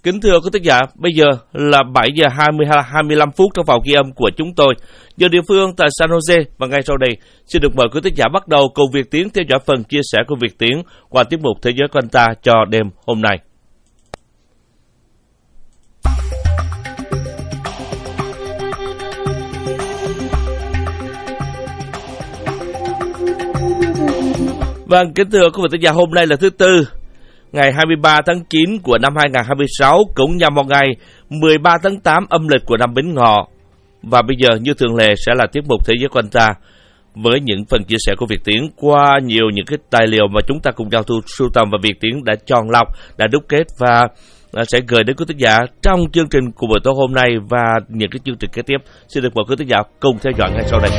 Kính thưa quý thính giả, bây giờ là 7 giờ 25 phút trong phòng ghi âm của chúng tôi, giờ địa phương tại San Jose, và ngay sau đây xin được mời quý thính giả bắt đầu cùng Việt Tiến theo dõi phần chia sẻ của Việt Tiến qua tiết mục Thế giới quanh ta cho đêm hôm nay. Vâng, kính thưa quý vị thính giả, hôm nay là thứ Tư, ngày 23 tháng 9 của năm 2026, cũng nhằm vào ngày 13 tháng 8 âm lịch của năm Bính Ngọ. Và bây giờ như thường lệ sẽ là tiết mục Thế giới quanh ta với những phần chia sẻ của Việt Tiến qua nhiều những cái tài liệu mà chúng ta cùng nhau sưu tầm, và Việt Tiến đã chọn lọc, đã đúc kết và sẽ gửi đến quý thính giả trong chương trình của buổi tối hôm nay và những cái chương trình kế tiếp. Xin được mời quý thính giả cùng theo dõi ngay sau đây.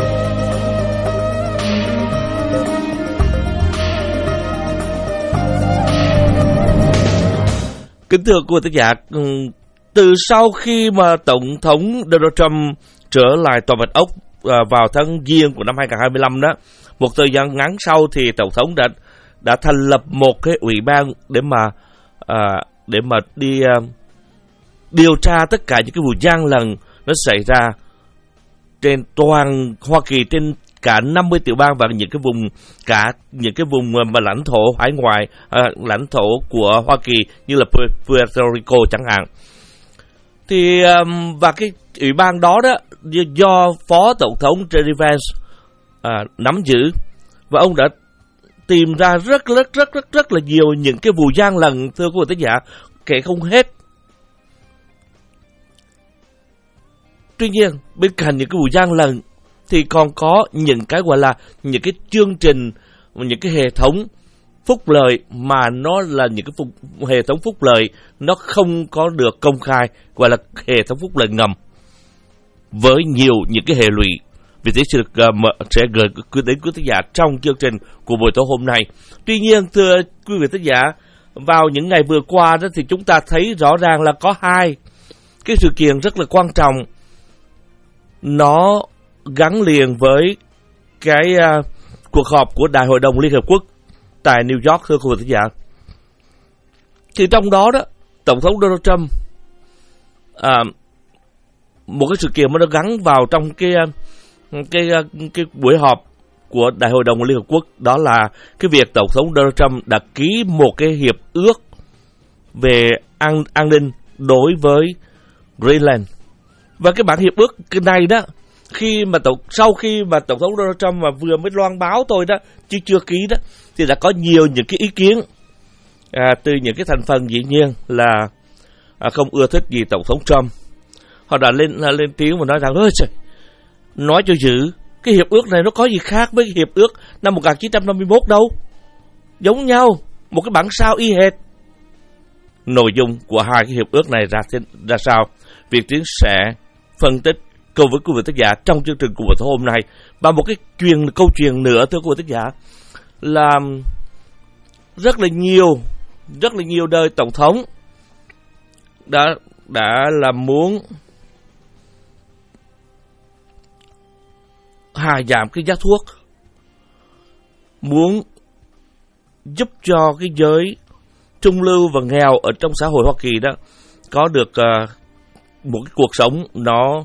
Kính thưa quý vị thính giả, từ sau khi mà Tổng thống Donald Trump trở lại Tòa Bạch Ốc vào tháng Giêng của năm 2025 đó, một thời gian ngắn sau thì Tổng thống đã thành lập một cái ủy ban để mà đi điều tra tất cả những cái vụ gian lận nó xảy ra trên toàn Hoa Kỳ, trên cả 50 tiểu bang và những cái vùng mà lãnh thổ hải ngoại, lãnh thổ của Hoa Kỳ như là Puerto Rico chẳng hạn. Thì và cái ủy ban đó do Phó Tổng thống J.D. Vance nắm giữ, và ông đã tìm ra rất là nhiều những cái vụ gian lận, thưa quý vị thính giả, kể không hết. Tuy nhiên, bên cạnh những cái vụ gian lận thì còn có những cái gọi là những cái chương trình, những cái hệ thống phúc lợi mà nó là những cái hệ thống phúc lợi nó không có được công khai, gọi là hệ thống phúc lợi ngầm, với nhiều những cái hệ lụy. Vì thế sẽ gửi đến quý thính giả trong chương trình của buổi tối hôm nay. Tuy nhiên, thưa quý vị thính giả, vào những ngày vừa qua đó thì chúng ta thấy rõ ràng là có hai cái sự kiện rất là quan trọng, nó gắn liền với cái cuộc họp của Đại hội đồng Liên Hợp Quốc tại New York, thưa quý vị thính giả. Thì trong đó Tổng thống Donald Trump một cái sự kiện mà nó gắn vào trong cái buổi họp của Đại hội đồng Liên Hợp Quốc, đó là cái việc Tổng thống Donald Trump đã ký một cái hiệp ước về an ninh đối với Greenland. Và cái bản hiệp ước cái này đó, sau khi mà Tổng thống Donald Trump mà vừa mới loan báo thôi đó, chứ chưa ký đó, thì đã có nhiều những cái ý kiến từ những cái thành phần dĩ nhiên là không ưa thích gì Tổng thống Trump. Họ đã lên tiếng và nói rằng ôi trời, nói cho dữ, cái hiệp ước này nó có gì khác với hiệp ước năm 1951 đâu, giống nhau, một cái bản sao y hệt. Nội dung của hai cái hiệp ước này ra sao, Việt Tiến sẽ phân tích cùng với quý vị thính giả trong chương trình của buổi tối hôm nay. Và một cái câu chuyện nữa, thưa quý vị thính giả, là rất là nhiều đời tổng thống đã là muốn hạ giảm cái giá thuốc, muốn giúp cho cái giới trung lưu và nghèo ở trong xã hội Hoa Kỳ đó có được một cái cuộc sống nó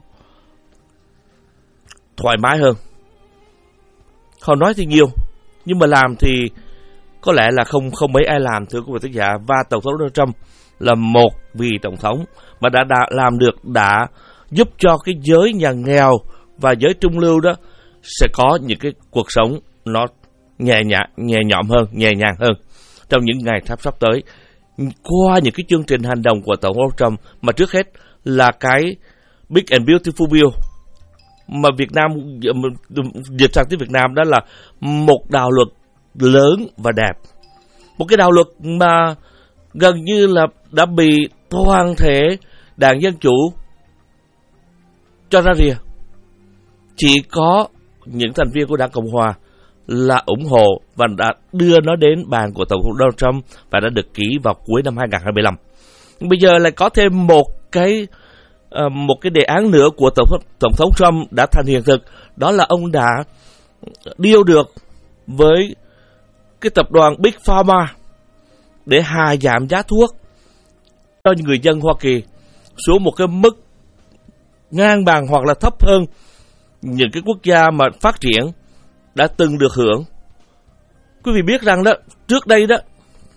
thoải mái hơn. Họ nói thì nhiều, nhưng mà làm thì có lẽ là không mấy ai làm, thưa quý vị thính giả. Và Tổng thống Donald Trump là một vị tổng thống mà đã làm được, đã giúp cho cái giới nhà nghèo và giới trung lưu đó sẽ có những cái cuộc sống nó nhẹ nhàng hơn trong những ngày sắp tới, qua những cái chương trình hành động của Tổng thống Trump. Mà trước hết là cái Big and Beautiful Bill mà Việt Nam dịch sang tiếng Việt Nam, đó là một đạo luật lớn và đẹp, một cái đạo luật mà gần như là đã bị toàn thể Đảng Dân Chủ cho ra rìa. Chỉ có những thành viên của Đảng Cộng Hòa là ủng hộ và đã đưa nó đến bàn của Tổng thống Donald Trump và đã được ký vào cuối năm 2025. Bây giờ lại có thêm một cái đề án nữa của Tổng thống Trump đã thành hiện thực, đó là ông đã deal được với cái tập đoàn Big Pharma để hạ giảm giá thuốc cho người dân Hoa Kỳ xuống một cái mức ngang bằng hoặc là thấp hơn những cái quốc gia mà phát triển đã từng được hưởng. Quý vị biết rằng đó, trước đây đó,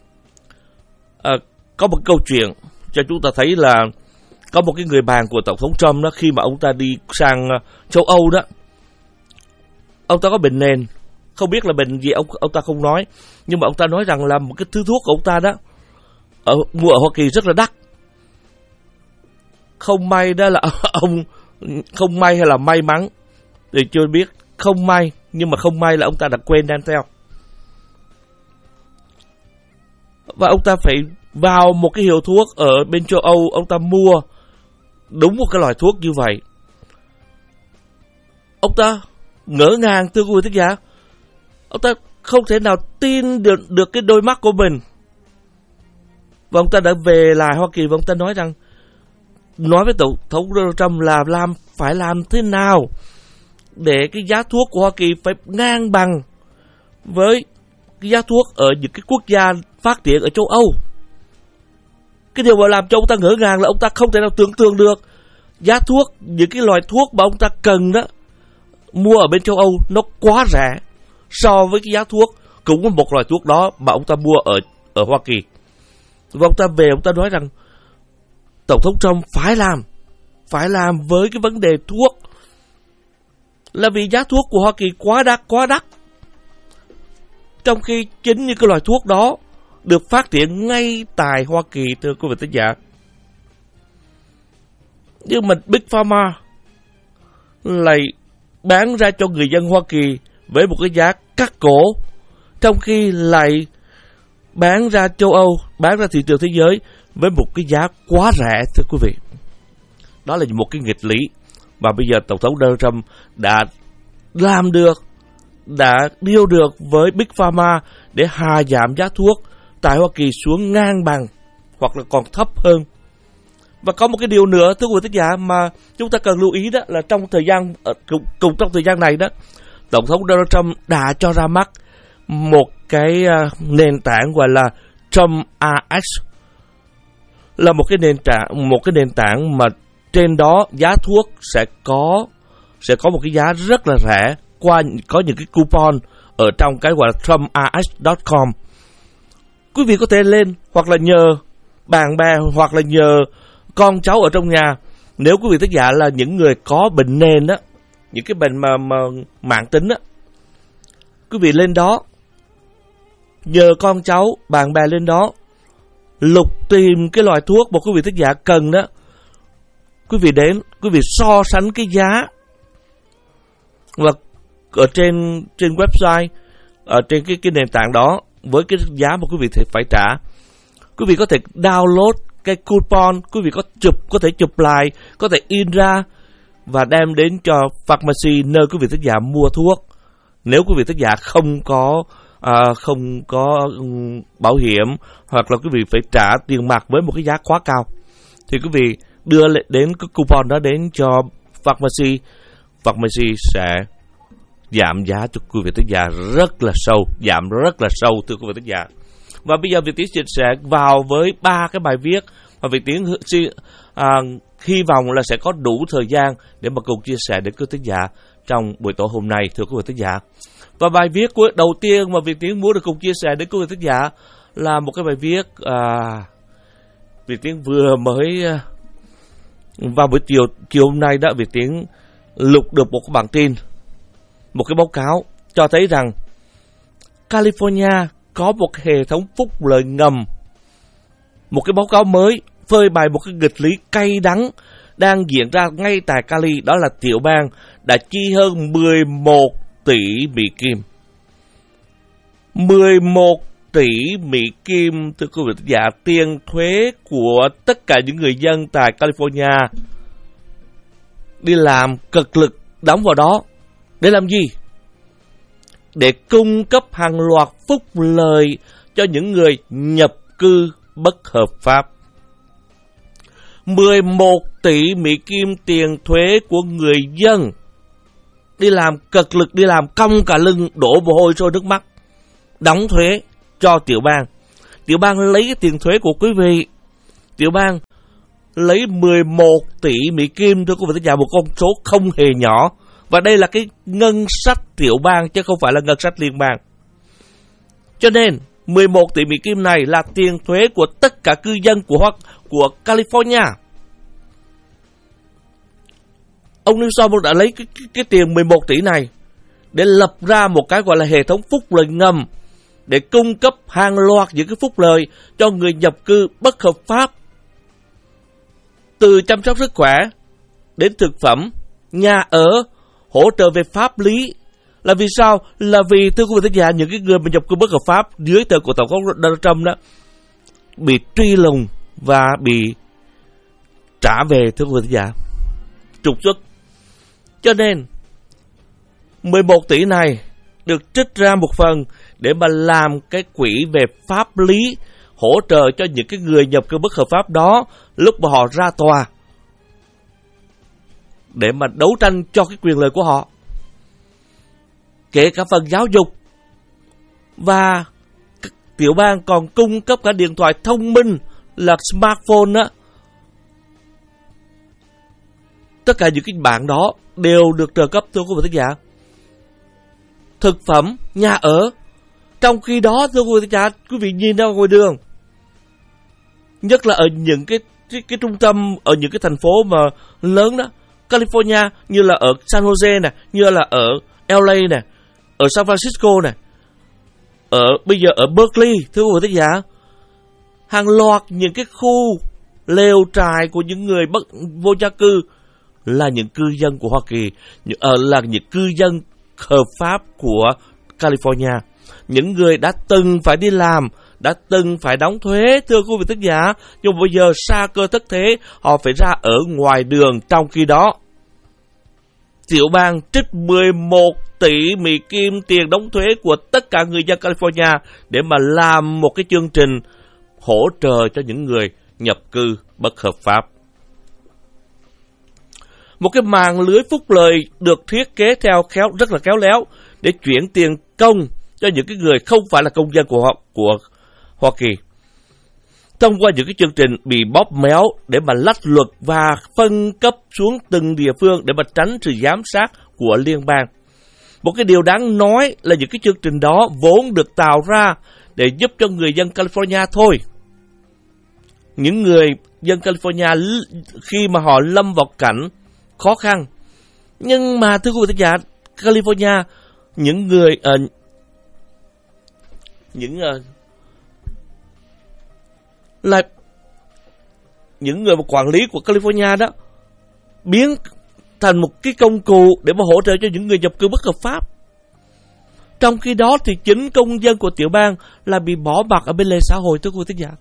có một câu chuyện cho chúng ta thấy là có một cái người bạn của Tổng thống Trump đó, khi mà ông ta đi sang châu Âu đó, ông ta có bệnh nền, không biết là bệnh gì ông ta không nói, nhưng mà ông ta nói rằng là một cái thứ thuốc của ông ta đó mua ở Hoa Kỳ rất là đắt. Không may đó là ông không may hay là may mắn thì chưa biết, không may, nhưng mà không may là ông ta đã quên đem theo, và ông ta phải vào một cái hiệu thuốc ở bên châu Âu, ông ta mua đúng một cái loại thuốc như vậy. Ông ta ngỡ ngàng, thưa quý vị thính giả, ông ta không thể nào tin được cái đôi mắt của mình. Và ông ta đã về lại Hoa Kỳ và ông ta nói rằng, nói với Tổng thống Donald Trump là phải làm thế nào để cái giá thuốc của Hoa Kỳ phải ngang bằng với cái giá thuốc ở những cái quốc gia phát triển ở châu Âu. Cái điều mà làm cho ông ta ngỡ ngàng là ông ta không thể nào tưởng tượng được giá thuốc, những cái loại thuốc mà ông ta cần đó mua ở bên châu Âu nó quá rẻ so với cái giá thuốc cũng có một loại thuốc đó mà ông ta mua ở Hoa Kỳ. Và ông ta về, ông ta nói rằng Tổng thống Trump phải làm với cái vấn đề thuốc, là vì giá thuốc của Hoa Kỳ quá đắt. Trong khi chính những cái loại thuốc đó được phát triển ngay tại Hoa Kỳ, thưa quý vị thính giả. Nhưng mà Big Pharma lại bán ra cho người dân Hoa Kỳ với một cái giá cắt cổ, trong khi lại bán ra châu Âu, bán ra thị trường thế giới với một cái giá quá rẻ, thưa quý vị. Đó là một cái nghịch lý mà bây giờ Tổng thống Donald Trump đã làm được, đã deal được với Big Pharma để hạ giảm giá thuốc tại Hoa Kỳ xuống ngang bằng hoặc là còn thấp hơn. Và có một cái điều nữa, thưa quý vị thính giả, mà chúng ta cần lưu ý đó là trong thời gian cùng trong thời gian này đó, Tổng thống Donald Trump đã cho ra mắt một cái nền tảng gọi là Trump RX, là một cái nền tảng mà trên đó giá thuốc sẽ có một cái giá rất là rẻ, có những cái coupon ở trong cái gọi là TrumpRx.com. Quý vị có thể lên hoặc là nhờ bạn bè hoặc là nhờ con cháu ở trong nhà, nếu quý vị thính giả là những người có bệnh nền đó, những cái bệnh mà mãn tính đó, quý vị lên đó nhờ con cháu bạn bè lên đó lục tìm cái loại thuốc mà quý vị thính giả cần đó. Quý vị đến, quý vị so sánh cái giá và ở trên website, ở trên cái nền tảng đó với cái giá mà quý vị phải trả. Quý vị có thể download cái coupon, quý vị có thể chụp lại, có thể in ra và đem đến cho pharmacy nơi quý vị thính giả mua thuốc. Nếu quý vị thính giả không có bảo hiểm hoặc là quý vị phải trả tiền mặt với một cái giá quá cao, thì quý vị đưa đến cái coupon đó đến cho pharmacy sẽ giảm giá cho quý vị thính giả giảm rất là sâu, thưa quý vị thính giả. Và bây giờ Việt Tiến sẽ vào với 3 cái bài viết mà Việt Tiến hy vọng là sẽ có đủ thời gian để mà cùng chia sẻ đến quý vị thính giả trong buổi tối hôm nay, thưa quý vị thính giả. Và bài viết đầu tiên mà Việt Tiến muốn được cùng chia sẻ đến quý vị thính giả là một cái bài viết Việt Tiến vừa mới vào buổi chiều hôm nay đó, Việt Tiến lục được một cái bản tin, một cái báo cáo cho thấy rằng California có một hệ thống phúc lợi ngầm. Một cái báo cáo mới phơi bày một cái nghịch lý cay đắng đang diễn ra ngay tại Cali, đó là tiểu bang đã chi hơn 11 tỷ Mỹ Kim. 11 tỷ Mỹ Kim, thưa quý vị giả, tiền thuế của tất cả những người dân tại California đi làm cực lực đóng vào đó. Để làm gì? Để cung cấp hàng loạt phúc lợi cho những người nhập cư bất hợp pháp. 11 tỷ Mỹ Kim tiền thuế của người dân đi làm cực lực, đi làm cong cả lưng, đổ mồ hôi trôi nước mắt, đóng thuế cho tiểu bang. Tiểu bang lấy cái tiền thuế của quý vị Tiểu bang lấy 11 tỷ Mỹ Kim, thưa quý vị thính giả, một con số không hề nhỏ. Và đây là cái ngân sách tiểu bang chứ không phải là ngân sách liên bang. Cho nên 11 tỷ Mỹ Kim này là tiền thuế của tất cả cư dân của California. Ông Newsom đã lấy cái tiền 11 tỷ này để lập ra một cái gọi là hệ thống phúc lợi ngầm để cung cấp hàng loạt những cái phúc lợi cho người nhập cư bất hợp pháp, từ chăm sóc sức khỏe đến thực phẩm, nhà ở, hỗ trợ về pháp lý. Là vì sao? Là vì, thưa quý vị thính giả, những cái người mà nhập cư bất hợp pháp dưới thời của Tổng thống Donald Trump đó bị truy lùng và bị trả về, thưa quý vị thính giả, trục xuất. Cho nên 11 tỷ này được trích ra một phần để mà làm cái quỹ về pháp lý hỗ trợ cho những cái người nhập cư bất hợp pháp đó lúc mà họ ra tòa, để mà đấu tranh cho cái quyền lợi của họ. Kể cả phần giáo dục. Và tiểu bang còn cung cấp cả điện thoại thông minh là smartphone á. Tất cả những cái bạn đó đều được trợ cấp, thưa quý vị thính giả. Thực phẩm, nhà ở. Trong khi đó, thưa quý vị thính giả, quý vị nhìn ra ngoài đường, nhất là ở những cái trung tâm, ở những cái thành phố mà lớn đó, California, như là ở San Jose nè, như là ở LA nè, ở San Francisco nè, bây giờ ở Berkeley, thưa quý vị thính giả, hàng loạt những cái khu lều trại của những người vô gia cư là những cư dân của Hoa Kỳ, là những cư dân hợp pháp của California, những người đã từng phải đi làm, đã từng phải đóng thuế, thưa quý vị thính giả, nhưng bây giờ sa cơ thất thế, họ phải ra ở ngoài đường. Trong khi đó, tiểu bang trích 11 tỷ Mỹ Kim tiền đóng thuế của tất cả người dân California để mà làm một cái chương trình hỗ trợ cho những người nhập cư bất hợp pháp. Một cái mạng lưới phúc lợi được thiết kế theo rất là khéo léo để chuyển tiền công cho những cái người không phải là công dân của Hoa Kỳ, thông qua những cái chương trình bị bóp méo để mà lách luật và phân cấp xuống từng địa phương để mà tránh sự giám sát của liên bang. Một cái điều đáng nói là những cái chương trình đó vốn được tạo ra để giúp cho người dân California thôi. Những người dân California khi mà họ lâm vào cảnh khó khăn. Nhưng mà thưa quý vị thính giả, California, những người những người mà quản lý của California đó biến thành một cái công cụ để mà hỗ trợ cho những người nhập cư bất hợp pháp. Trong khi đó thì chính công dân của tiểu bang là bị bỏ mặc ở bên lề xã hội, thưa quý vị thính giả.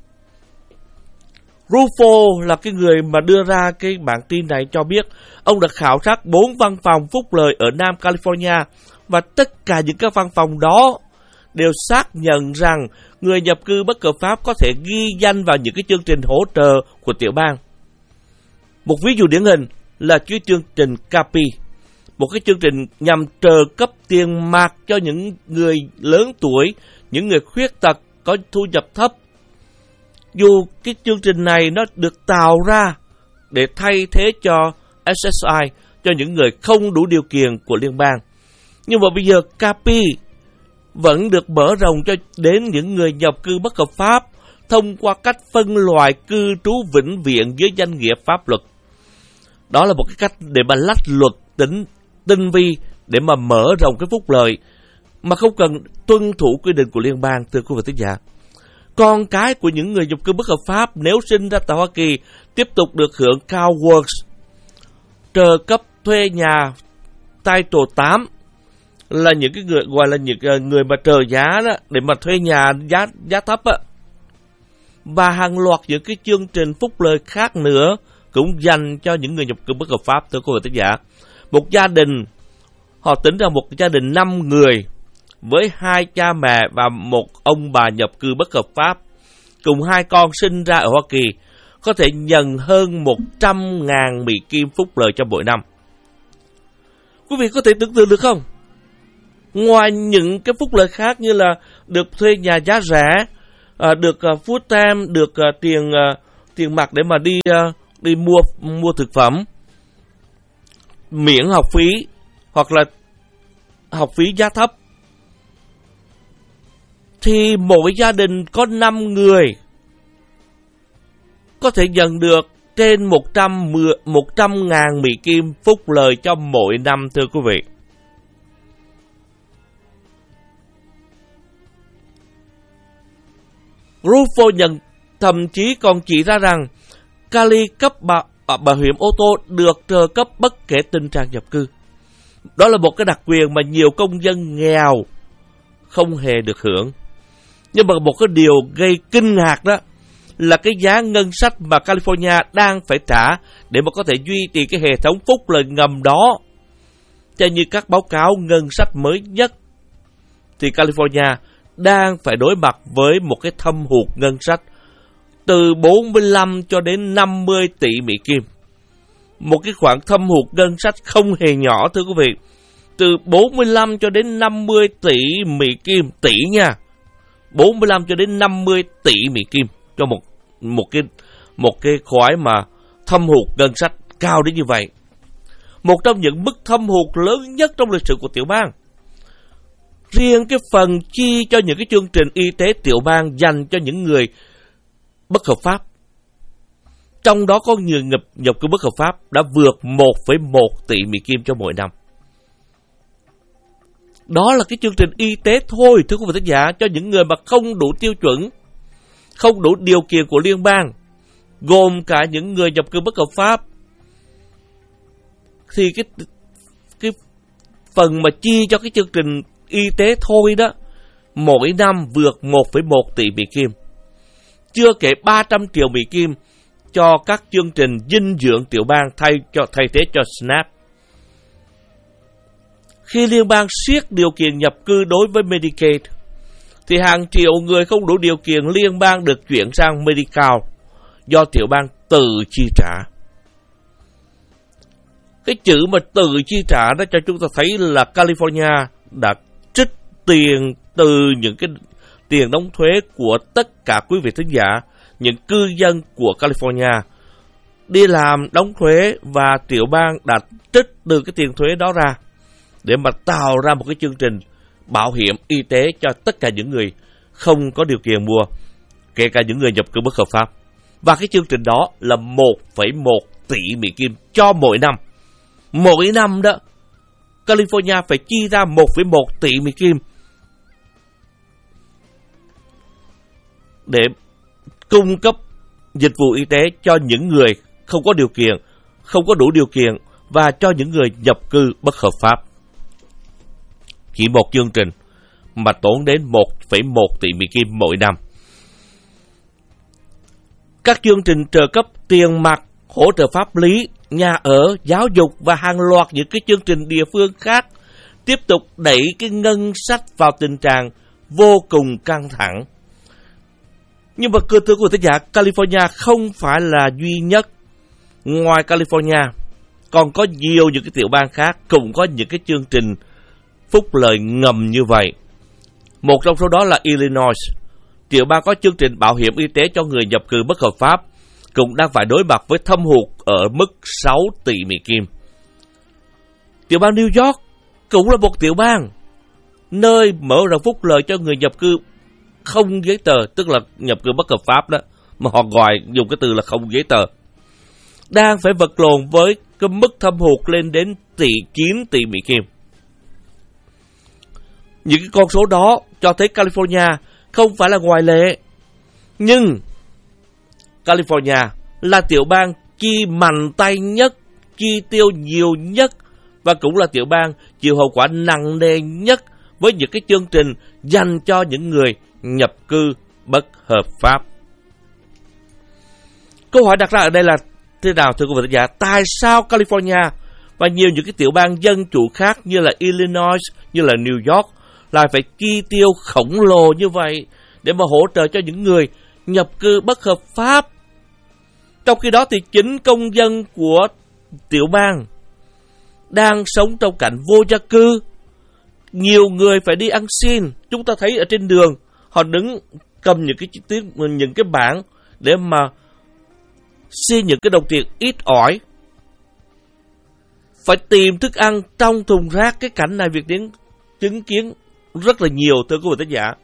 Rufo là cái người mà đưa ra cái bản tin này cho biết ông đã khảo sát 4 văn phòng phúc lợi ở Nam California và tất cả những các văn phòng đó đều xác nhận rằng người nhập cư bất hợp pháp có thể ghi danh vào những cái chương trình hỗ trợ của tiểu bang. Một ví dụ điển hình là cái chương trình CAPI, một cái chương trình nhằm trợ cấp tiền mặt cho những người lớn tuổi, những người khuyết tật có thu nhập thấp. Dù cái chương trình này nó được tạo ra để thay thế cho SSI, cho những người không đủ điều kiện của liên bang, nhưng mà bây giờ CAPI vẫn được mở rộng cho đến những người nhập cư bất hợp pháp thông qua cách phân loại cư trú vĩnh viễn dưới danh nghĩa pháp luật. Đó là một cái cách để mà lách luật tinh vi để mà mở rộng cái phúc lợi mà không cần tuân thủ quy định của liên bang, thưa quý vị thính giả. Con cái của những người nhập cư bất hợp pháp nếu sinh ra tại Hoa Kỳ tiếp tục được hưởng CalWORKs, trợ cấp thuê nhà Title 8, là những cái người gọi là những người mà trợ giá đó, để mà thuê nhà giá thấp á, và hàng loạt những cái chương trình phúc lợi khác nữa cũng dành cho những người nhập cư bất hợp pháp, thưa quý vị thính giả. Một gia đình, họ tính ra một gia đình 5 người với 2 cha mẹ và một ông bà nhập cư bất hợp pháp cùng 2 con sinh ra ở Hoa Kỳ có thể nhận hơn 100.000 Mỹ Kim phúc lợi cho mỗi năm. Quý vị có thể tưởng tượng được không? Ngoài những cái phúc lợi khác như là được thuê nhà giá rẻ, được food stamp, được tiền tiền mặt để mà đi mua thực phẩm, miễn học phí hoặc là học phí giá thấp, thì mỗi gia đình có 5 người có thể nhận được trên 100.000 Mỹ Kim phúc lợi cho mỗi năm, thưa quý vị. Rufo thậm chí còn chỉ ra rằng Cali cấp bảo hiểm ô tô được trợ cấp bất kể tình trạng nhập cư. Đó là một cái đặc quyền mà nhiều công dân nghèo không hề được hưởng. Nhưng mà một cái điều gây kinh ngạc đó là cái giá ngân sách mà California đang phải trả để mà có thể duy trì cái hệ thống phúc lợi ngầm đó. Theo như các báo cáo ngân sách mới nhất, thì California đang phải đối mặt với một cái thâm hụt ngân sách từ 45 cho đến 50 tỷ Mỹ Kim. Một cái khoản thâm hụt ngân sách không hề nhỏ, thưa quý vị. Từ 45 cho đến 50 tỷ Mỹ Kim, tỷ nha. 45 cho đến 50 tỷ Mỹ Kim cho một cái khoản mà thâm hụt ngân sách cao đến như vậy. Một trong những mức thâm hụt lớn nhất trong lịch sử của tiểu bang. Riêng cái phần chi cho những cái chương trình y tế tiểu bang dành cho những người bất hợp pháp, trong đó có người nhập cư bất hợp pháp, đã vượt 1,1 tỷ Mỹ Kim cho mỗi năm. Đó là cái chương trình y tế thôi, thưa quý vị thính giả, cho những người mà không đủ tiêu chuẩn, không đủ điều kiện của liên bang, gồm cả những người nhập cư bất hợp pháp. Thì cái phần mà chi cho cái chương trình y tế thôi đó, mỗi năm vượt 1,1 tỷ Mỹ Kim. Chưa kể 300 triệu Mỹ Kim cho các chương trình dinh dưỡng tiểu bang thay thế cho SNAP. Khi liên bang siết điều kiện nhập cư đối với Medicaid, thì hàng triệu người không đủ điều kiện liên bang được chuyển sang Medi-Cal do tiểu bang tự chi trả. Cái chữ mà tự chi trả đó cho chúng ta thấy là California đã trích tiền từ những cái tiền đóng thuế của tất cả quý vị thính giả, những cư dân của California đi làm đóng thuế, và tiểu bang đã trích từ cái tiền thuế đó ra để mà tạo ra một cái chương trình bảo hiểm y tế cho tất cả những người không có điều kiện mua, kể cả những người nhập cư bất hợp pháp. Và cái chương trình đó là 1,1 tỷ Mỹ Kim cho mỗi năm. Mỗi năm đó, California phải chi ra 1,1 tỷ Mỹ Kim để cung cấp dịch vụ y tế cho những người không có điều kiện, không có đủ điều kiện, và cho những người nhập cư bất hợp pháp. Chỉ một chương trình mà tốn đến 1,1 tỷ Mỹ Kim mỗi năm. Các chương trình trợ cấp tiền mặt, hỗ trợ pháp lý, nhà ở, giáo dục và hàng loạt những cái chương trình địa phương khác tiếp tục đẩy cái ngân sách vào tình trạng vô cùng căng thẳng. Nhưng mà thưa quý vị, California không phải là duy nhất. Ngoài California, còn có nhiều những cái tiểu bang khác cũng có những cái chương trình phúc lợi ngầm như vậy. Một trong số đó là Illinois. Tiểu bang có chương trình bảo hiểm y tế cho người nhập cư bất hợp pháp, cũng đang phải đối mặt với thâm hụt ở mức 6 tỷ Mỹ Kim. Tiểu bang New York cũng là một tiểu bang nơi mở rộng phúc lợi cho người nhập cư không giấy tờ, tức là nhập cư bất hợp pháp đó, mà họ dùng cái từ là không giấy tờ, đang phải vật lộn với cái mức thâm hụt lên đến 9 tỷ Mỹ Kim. Những cái con số đó cho thấy California không phải là ngoại lệ, nhưng California là tiểu bang chi mạnh tay nhất, chi tiêu nhiều nhất, và cũng là tiểu bang chịu hậu quả nặng nề nhất với những cái chương trình dành cho những người nhập cư bất hợp pháp. Câu hỏi đặt ra ở đây là thế nào, thưa quý vị khán giả? Tại sao California và nhiều những cái tiểu bang dân chủ khác như là Illinois, như là New York lại phải chi tiêu khổng lồ như vậy để mà hỗ trợ cho những người nhập cư bất hợp pháp? Trong khi đó thì chính công dân của tiểu bang đang sống trong cảnh vô gia cư. Nhiều người phải đi ăn xin. Chúng ta thấy ở trên đường họ đứng cầm những cái bảng để mà xin những cái đồng tiền ít ỏi, phải tìm thức ăn trong thùng rác. Cái cảnh này Việt Tiến chứng kiến rất là nhiều, thưa quý vị thính giả.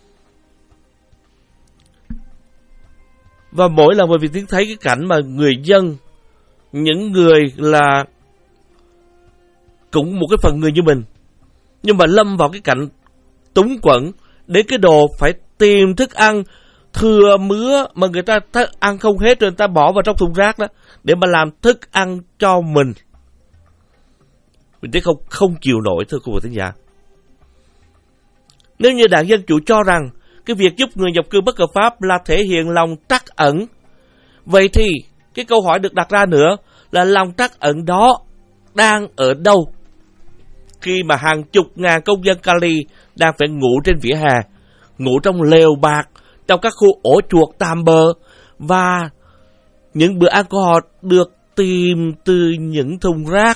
Và mỗi lần mà Việt Tiến thấy cái cảnh mà người dân, những người là cũng một cái phần người như mình, nhưng mà lâm vào cái cảnh túng quẫn, đến cái đồ phải tìm thức ăn thừa mứa mà người ta ăn không hết rồi người ta bỏ vào trong thùng rác đó để mà làm thức ăn cho mình. Mình thấy không chịu nổi, thưa quý vị thính giả. Nếu như Đảng Dân Chủ cho rằng cái việc giúp người nhập cư bất hợp pháp là thể hiện lòng trắc ẩn, vậy thì cái câu hỏi được đặt ra nữa là lòng trắc ẩn đó đang ở đâu? Khi mà hàng chục ngàn công dân Cali đang phải ngủ trên vỉa hè, ngủ trong lều bạt, trong các khu ổ chuột tạm bợ, và những bữa ăn của họ được tìm từ những thùng rác.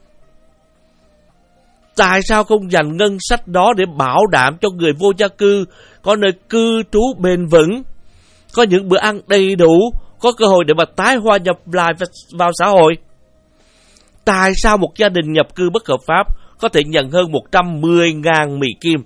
Tại sao không dành ngân sách đó để bảo đảm cho người vô gia cư có nơi cư trú bền vững, có những bữa ăn đầy đủ, có cơ hội để mà tái hòa nhập lại vào xã hội? Tại sao một gia đình nhập cư bất hợp pháp có thể nhận hơn 110.000 Mỹ Kim?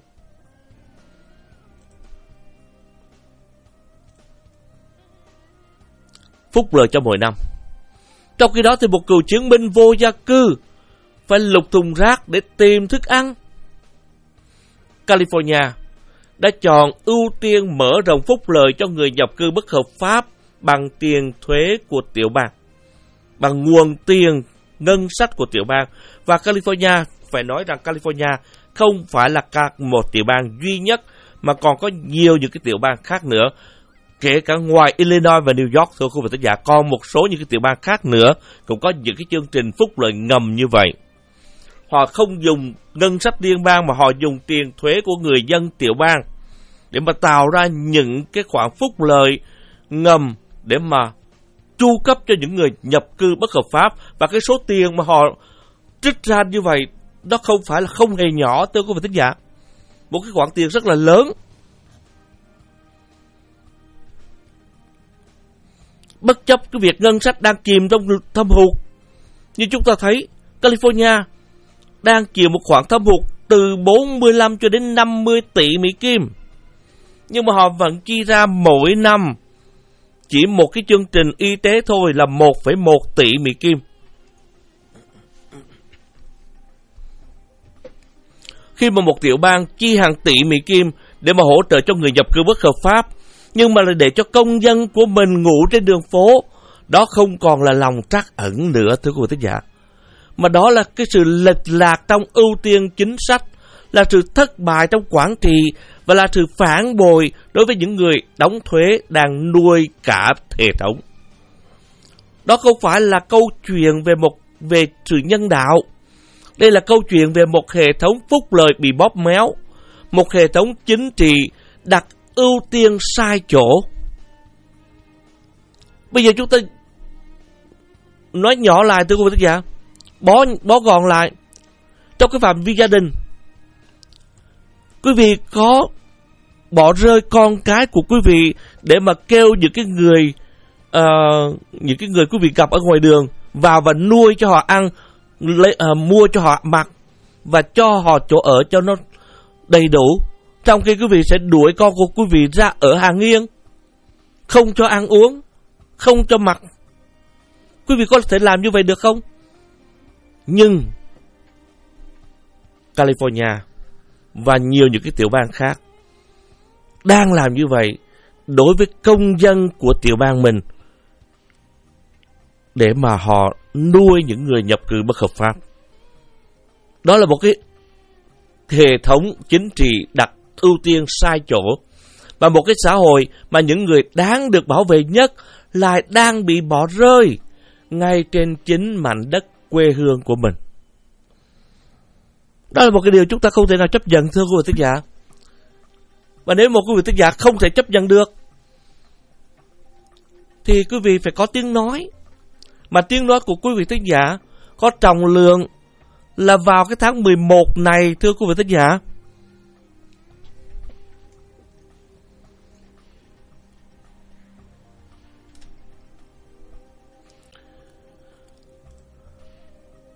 Phúc lợi cho mỗi năm. Trong khi đó thì một cựu chiến binh vô gia cư phải lục thùng rác để tìm thức ăn. California đã chọn ưu tiên mở rộng phúc lợi cho người nhập cư bất hợp pháp bằng tiền thuế của tiểu bang, bằng nguồn tiền ngân sách của tiểu bang. Và California, phải nói rằng California không phải là một tiểu bang duy nhất, mà còn có nhiều những cái tiểu bang khác nữa, kể cả ngoài Illinois và New York, thưa quý vị thính giả, còn một số những cái tiểu bang khác nữa cũng có những cái chương trình phúc lợi ngầm như vậy. Họ không dùng ngân sách liên bang mà họ dùng tiền thuế của người dân tiểu bang để mà tạo ra những cái khoản phúc lợi ngầm để mà chu cấp cho những người nhập cư bất hợp pháp. Và cái số tiền mà họ trích ra như vậy, đó không phải là không hề nhỏ, thưa quý vị thính giả. Một cái khoản tiền rất là lớn. Bất chấp cái việc ngân sách đang chìm trong thâm hụt, như chúng ta thấy, California đang chịu một khoản thâm hụt từ 45 cho đến 50 tỷ Mỹ Kim. Nhưng mà họ vẫn chi ra mỗi năm chỉ một cái chương trình y tế thôi là 1,1 tỷ Mỹ Kim. Khi mà một tiểu bang chi hàng tỷ Mỹ Kim để mà hỗ trợ cho người nhập cư bất hợp pháp, nhưng mà là để cho công dân của mình ngủ trên đường phố, đó không còn là lòng trắc ẩn nữa, thưa quý vị thính giả. Mà đó là cái sự lệch lạc trong ưu tiên chính sách, là sự thất bại trong quản trị và là sự phản bội đối với những người đóng thuế đang nuôi cả hệ thống. Đó không phải là câu chuyện về sự nhân đạo. Đây là câu chuyện về một hệ thống phúc lợi bị bóp méo, một hệ thống chính trị đặt ưu tiên sai chỗ. Bây giờ chúng ta nói nhỏ lại, thưa quý vị thính giả, bó gọn lại. Trong cái phạm vi gia đình, quý vị có bỏ rơi con cái của quý vị để mà kêu những cái người quý vị gặp ở ngoài đường vào và nuôi cho họ ăn, mua cho họ mặc và cho họ chỗ ở cho nó đầy đủ, trong khi quý vị sẽ đuổi con của quý vị ra ở hàng nghiêng, không cho ăn uống, không cho mặc? Quý vị có thể làm như vậy được không? Nhưng California và nhiều những cái tiểu bang khác đang làm như vậy đối với công dân của tiểu bang mình để mà họ nuôi những người nhập cư bất hợp pháp. Đó là một cái hệ thống chính trị đặt ưu tiên sai chỗ, và một cái xã hội mà những người đáng được bảo vệ nhất lại đang bị bỏ rơi ngay trên chính mảnh đất quê hương của mình. Đó là một cái điều chúng ta không thể nào chấp nhận, thưa quý vị thính giả. Và nếu một quý vị thính giả không thể chấp nhận được thì quý vị phải có tiếng nói. Mà tiếng nói của quý vị thính giả có trọng lượng là vào cái tháng 11 này, thưa quý vị thính giả.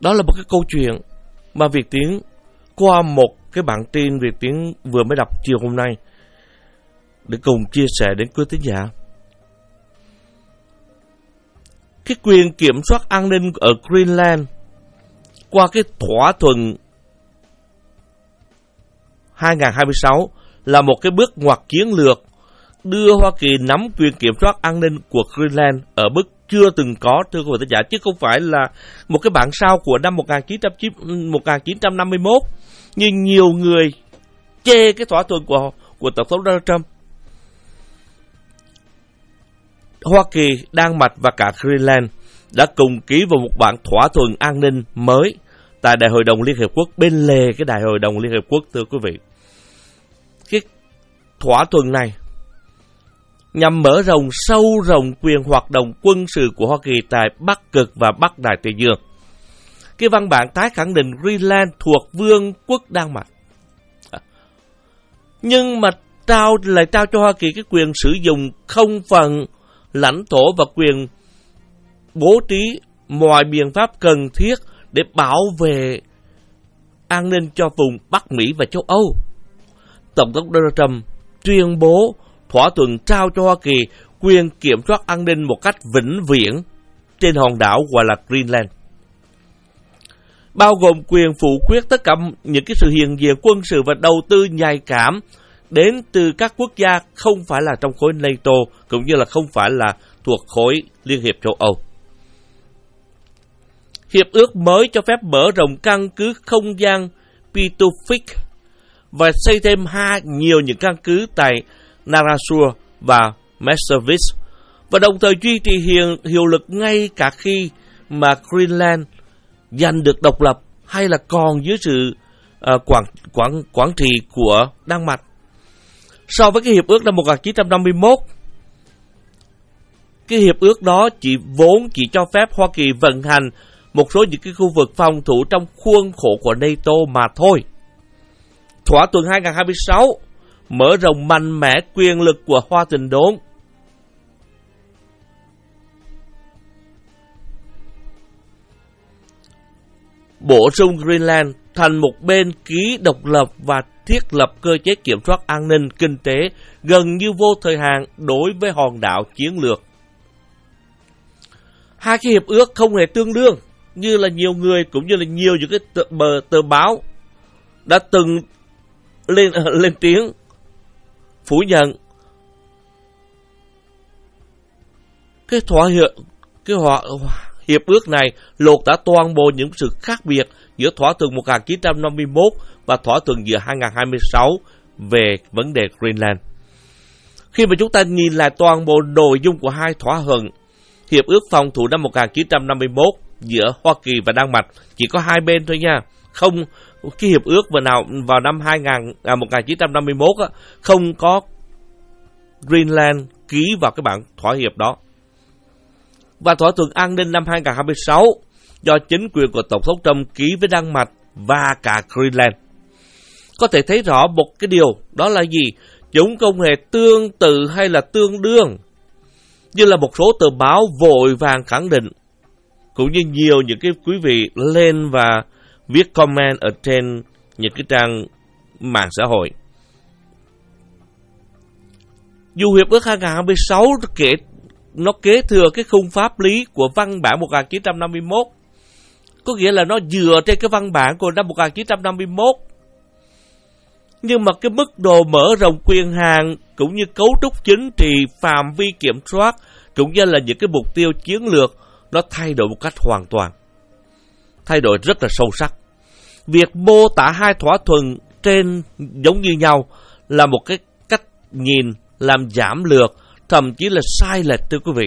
Đó là một cái câu chuyện mà Việt Tiến qua một cái bản tin Việt Tiến vừa mới đọc chiều hôm nay để cùng chia sẻ đến quý thính giả. Cái quyền kiểm soát an ninh ở Greenland qua cái thỏa thuận 2026 là một cái bước ngoặt chiến lược đưa Hoa Kỳ nắm quyền kiểm soát an ninh của Greenland ở mức chưa từng có, thưa quý vị thính giả, chứ không phải là một cái bản sao của năm 1951 như nhiều người chê cái thỏa thuận của Tổng thống Donald Trump. Hoa Kỳ, Đan Mạch và cả Greenland đã cùng ký vào một bản thỏa thuận an ninh mới tại Đại hội đồng Liên Hiệp Quốc, bên lề cái Đại hội đồng Liên Hiệp Quốc, thưa quý vị. Cái thỏa thuận này nhằm mở rộng sâu rộng quyền hoạt động quân sự của Hoa Kỳ tại Bắc Cực và Bắc Đại Tây Dương. Cái văn bản tái khẳng định Greenland thuộc Vương quốc Đan Mạch, nhưng mà lại trao cho Hoa Kỳ cái quyền sử dụng không phận lãnh thổ và quyền bố trí mọi biện pháp cần thiết để bảo vệ an ninh cho vùng Bắc Mỹ và châu Âu. Tổng thống Donald Trump tuyên bố thỏa thuận trao cho Hoa Kỳ quyền kiểm soát an ninh một cách vĩnh viễn trên hòn đảo gọi là Greenland, bao gồm quyền phủ quyết tất cả những cái sự hiện diện quân sự và đầu tư nhạy cảm đến từ các quốc gia không phải là trong khối NATO, cũng như là không phải là thuộc khối Liên hiệp châu Âu. Hiệp ước mới cho phép mở rộng căn cứ không gian Pituffik và xây thêm nhiều những căn cứ tại Narasur và Messervich, và đồng thời duy trì hiệu lực ngay cả khi mà Greenland giành được độc lập hay là còn dưới sự quản trị của Đan Mạch. So với cái hiệp ước năm 1951, cái hiệp ước đó vốn chỉ cho phép Hoa Kỳ vận hành một số những cái khu vực phòng thủ trong khuôn khổ của NATO mà thôi. Thỏa thuận 2026 mở rộng mạnh mẽ quyền lực của Hoa Tình Đốn. Bổ sung Greenland thành một bên ký độc lập và thiết lập cơ chế kiểm soát an ninh kinh tế gần như vô thời hạn đối với hòn đảo chiến lược. Hai cái hiệp ước không hề tương đương, như là nhiều người cũng như là nhiều những cái tờ báo đã từng lên tiếng phủ nhận hiệp ước này lột tả toàn bộ những sự khác biệt giữa thỏa thuận 1951 và thỏa thuận giữa 2026 về vấn đề Greenland. Khi mà chúng ta nhìn lại toàn bộ nội dung của hai thỏa thuận, hiệp ước phòng thủ năm 1951 giữa Hoa Kỳ và Đan Mạch chỉ có hai bên thôi nha. Không, cái hiệp ước vào năm 1951 không có Greenland ký vào cái bản thỏa hiệp đó. Và thỏa thuận an ninh năm 2026 do chính quyền của Tổng thống Trump ký với Đan Mạch và cả Greenland. Có thể thấy rõ một cái điều, đó là gì? Chúng không hề tương tự hay là tương đương, như là một số tờ báo vội vàng khẳng định, cũng như nhiều những cái quý vị lên và viết comment ở trên những cái trang mạng xã hội. Dù hiệp ước 2026 nó kế thừa cái khung pháp lý của văn bản 1951, có nghĩa là nó dựa trên cái văn bản của năm 1951, nhưng mà cái mức độ mở rộng quyền hạn cũng như cấu trúc chính trị, phạm vi kiểm soát cũng như là những cái mục tiêu chiến lược nó thay đổi một cách hoàn toàn, thay đổi rất là sâu sắc. Việc mô tả hai thỏa thuận trên giống như nhau là một cái cách nhìn làm giảm lược, thậm chí là sai lệch, thưa quý vị.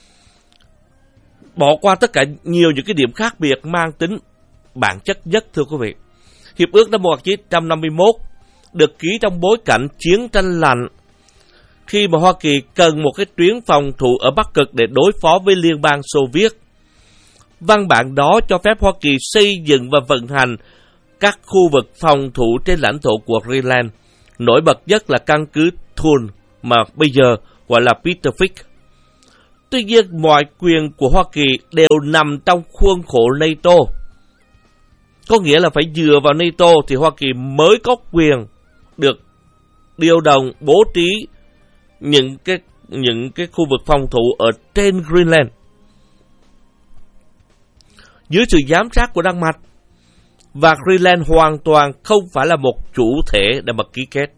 Bỏ qua tất cả nhiều những cái điểm khác biệt mang tính bản chất nhất, thưa quý vị. Hiệp ước năm 1951 được ký trong bối cảnh chiến tranh lạnh, khi mà Hoa Kỳ cần một cái tuyến phòng thủ ở Bắc Cực để đối phó với Liên bang Xô Viết. Văn bản đó cho phép Hoa Kỳ xây dựng và vận hành các khu vực phòng thủ trên lãnh thổ của Greenland, nổi bật nhất là căn cứ Thun mà bây giờ gọi là Pituffik. Tuy nhiên, mọi quyền của Hoa Kỳ đều nằm trong khuôn khổ NATO, Có nghĩa là phải dựa vào NATO thì Hoa Kỳ mới có quyền được điều động, bố trí những cái khu vực phòng thủ ở trên Greenland dưới sự giám sát của Đan Mạch, và Greenland hoàn toàn không phải là một chủ thể để mà ký kết.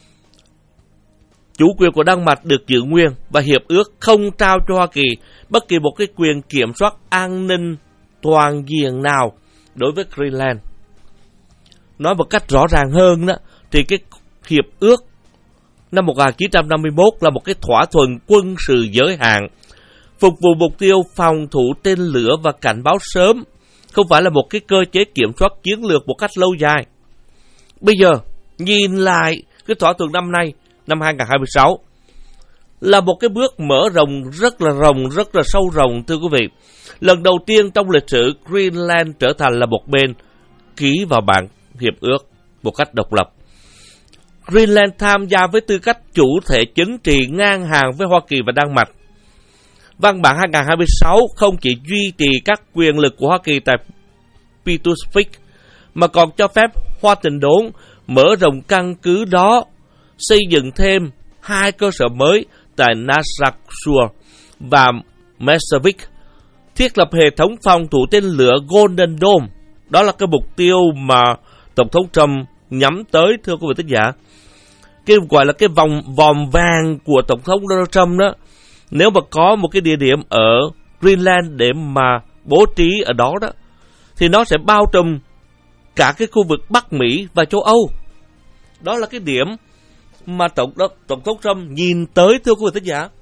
Chủ quyền của Đan Mạch được giữ nguyên và hiệp ước không trao cho Hoa Kỳ bất kỳ một cái quyền kiểm soát an ninh toàn diện nào đối với Greenland. Nói một cách rõ ràng hơn đó, thì cái hiệp ước năm 1951 là một cái thỏa thuận quân sự giới hạn, phục vụ mục tiêu phòng thủ tên lửa và cảnh báo sớm, không phải là một cái cơ chế kiểm soát chiến lược một cách lâu dài. Bây giờ, nhìn lại cái thỏa thuận năm nay, năm 2026, là một cái bước mở rộng rất là sâu rộng, thưa quý vị. Lần đầu tiên trong lịch sử, Greenland trở thành là một bên ký vào bản hiệp ước một cách độc lập. Greenland tham gia với tư cách chủ thể chính trị ngang hàng với Hoa Kỳ và Đan Mạch. Văn bản 2026 không chỉ duy trì các quyền lực của Hoa Kỳ tại Pituffik, mà còn cho phép Hoa Tình Đốn mở rộng căn cứ đó, xây dựng thêm 2 cơ sở mới tại Narsarsuaq và Messervik, thiết lập hệ thống phòng thủ tên lửa Golden Dome. Đó là cái mục tiêu mà Tổng thống Trump nhắm tới, thưa quý vị thính giả. Cái gọi là cái vòng vàng của Tổng thống Donald Trump đó, nếu mà có một cái địa điểm ở Greenland để mà bố trí ở đó đó, thì nó sẽ bao trùm cả cái khu vực Bắc Mỹ và châu Âu. Đó là cái điểm mà Tổng thống Trump nhìn tới, thưa quý vị thính giả.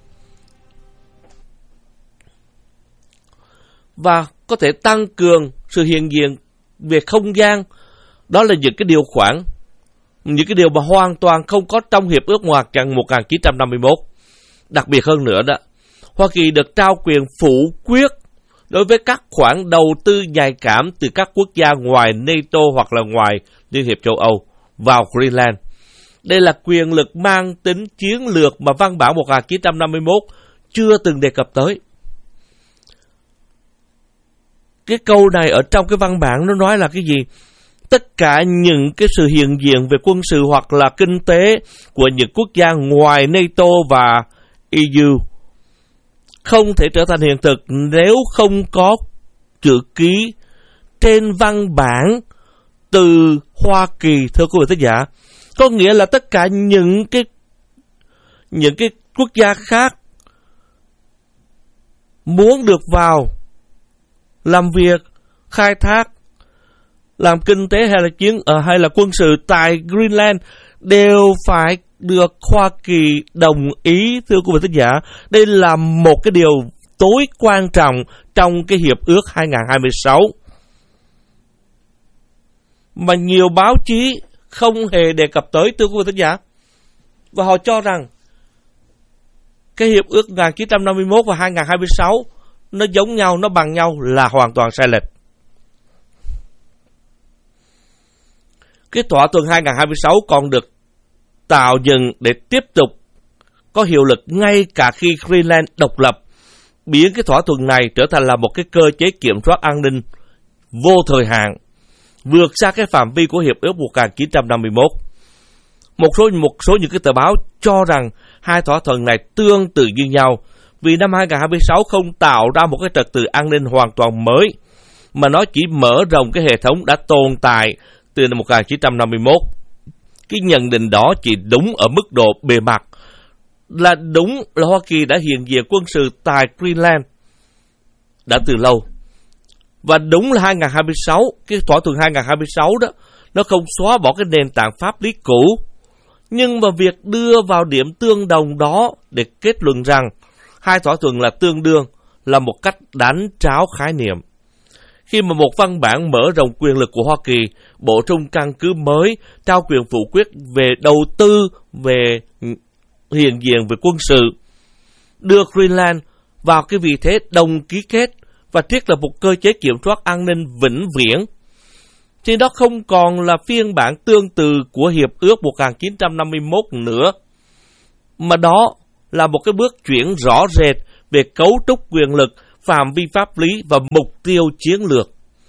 Và có thể tăng cường sự hiện diện về không gian. Đó là những cái điều khoản, những cái điều mà hoàn toàn không có trong Hiệp ước Ngoại Chặn 1951. Đặc biệt hơn nữa đó, Hoa Kỳ được trao quyền phủ quyết đối với các khoản đầu tư nhạy cảm từ các quốc gia ngoài NATO hoặc là ngoài Liên hiệp châu Âu vào Greenland. Đây là quyền lực mang tính chiến lược mà văn bản 1951 chưa từng đề cập tới. Cái câu này ở trong cái văn bản nó nói là cái gì? Tất cả những cái sự hiện diện về quân sự hoặc là kinh tế của những quốc gia ngoài NATO và EU không thể trở thành hiện thực nếu không có chữ ký trên văn bản từ Hoa Kỳ, thưa quý vị thính giả. Có nghĩa là tất cả những cái quốc gia khác muốn được vào làm việc, khai thác, làm kinh tế hay là quân sự tại Greenland đều phải được Hoa Kỳ đồng ý, thưa quý vị thính giả. Đây là một cái điều tối quan trọng trong cái hiệp ước 2026 mà nhiều báo chí không hề đề cập tới, thưa quý vị thính giả. Và họ cho rằng cái hiệp ước 1951 và 2026 nó giống nhau, nó bằng nhau là hoàn toàn sai lệch. Cái thỏa thuận 2026 còn được tạo dựng để tiếp tục có hiệu lực ngay cả khi Greenland độc lập, biến cái thỏa thuận này trở thành là một cái cơ chế kiểm soát an ninh vô thời hạn, vượt xa cái phạm vi của Hiệp ước 1951. Một số những cái tờ báo cho rằng hai thỏa thuận này tương tự như nhau, vì năm 2026 không tạo ra một cái trật tự an ninh hoàn toàn mới, mà nó chỉ mở rộng cái hệ thống đã tồn tại từ năm 1951. Cái nhận định đó chỉ đúng ở mức độ bề mặt, là đúng là Hoa Kỳ đã hiện diện quân sự tại Greenland đã từ lâu. Và đúng là 2026, cái thỏa thuận 2026 đó, nó không xóa bỏ cái nền tảng pháp lý cũ. Nhưng mà việc đưa vào điểm tương đồng đó để kết luận rằng hai thỏa thuận là tương đương là một cách đánh tráo khái niệm. Khi mà một văn bản mở rộng quyền lực của Hoa Kỳ, bổ sung căn cứ mới, trao quyền phủ quyết về đầu tư, về hiện diện về quân sự, đưa Greenland vào cái vị thế đồng ký kết và thiết lập một cơ chế kiểm soát an ninh vĩnh viễn, thì đó không còn là phiên bản tương tự của Hiệp ước 1951 nữa, mà đó là một cái bước chuyển rõ rệt về cấu trúc quyền lực, phạm vi pháp lý và mục tiêu chiến lược.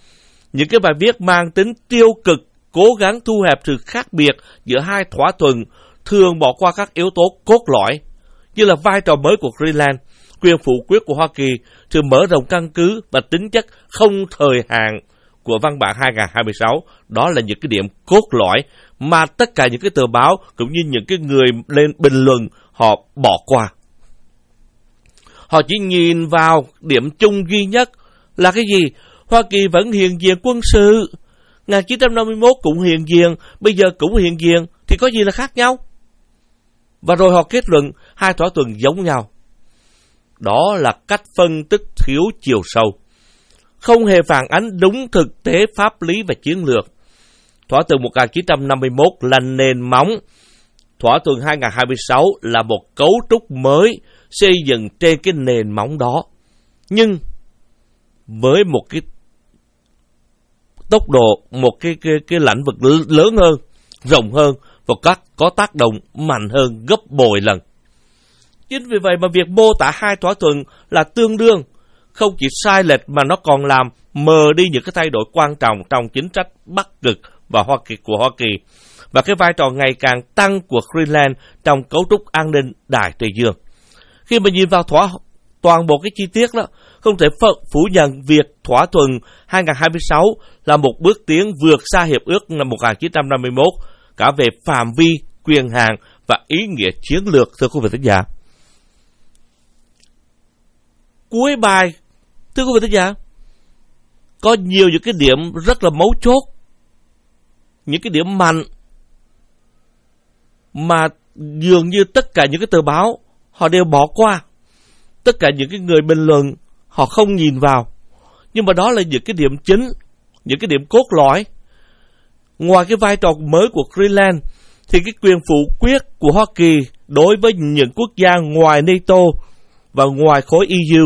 những cái bài viết mang tính tiêu cực, cố gắng thu hẹp sự khác biệt giữa hai thỏa thuận, thường bỏ qua các yếu tố cốt lõi, như là vai trò mới của Greenland, quyền phủ quyết của Hoa Kỳ, sự mở rộng căn cứ và tính chất không thời hạn của văn bản 2026. Đó là những cái điểm cốt lõi mà tất cả những cái tờ báo cũng như những cái người lên bình luận họ bỏ qua. Họ chỉ nhìn vào điểm chung duy nhất là cái gì? Hoa Kỳ vẫn hiện diện quân sự. 1951 cũng hiện diện, bây giờ cũng hiện diện, thì có gì là khác nhau? Và rồi họ kết luận hai thỏa thuận giống nhau. Đó là cách phân tích thiếu chiều sâu, không hề phản ánh đúng thực tế pháp lý và chiến lược. Thỏa thuận 1951 là nền móng, thỏa thuận 2026 là một cấu trúc mới xây dựng trên cái nền móng đó, nhưng với một cái tốc độ, một cái lĩnh vực lớn hơn, rộng hơn và có tác động mạnh hơn gấp bội lần. Chính vì vậy mà việc mô tả hai thỏa thuận là tương đương không chỉ sai lệch mà nó còn làm mờ đi những cái thay đổi quan trọng trong chính sách Bắc Cực và của Hoa Kỳ và cái vai trò ngày càng tăng của Greenland trong cấu trúc an ninh Đại Tây Dương. Khi mà nhìn vào toàn bộ cái chi tiết đó, không thể phủ nhận việc thỏa thuận 2026 là một bước tiến vượt xa hiệp ước năm 1951 cả về phạm vi, quyền hạn và ý nghĩa chiến lược, thưa quý vị thính giả. Cuối bài, thưa quý vị thính giả, có nhiều những cái điểm rất là mấu chốt, những cái điểm mạnh mà dường như tất cả những cái tờ báo họ đều bỏ qua, tất cả những cái người bình luận họ không nhìn vào. Nhưng mà đó là những cái điểm chính, những cái điểm cốt lõi. Ngoài cái vai trò mới của Greenland, thì cái quyền phủ quyết của Hoa Kỳ đối với những quốc gia ngoài NATO và ngoài khối EU.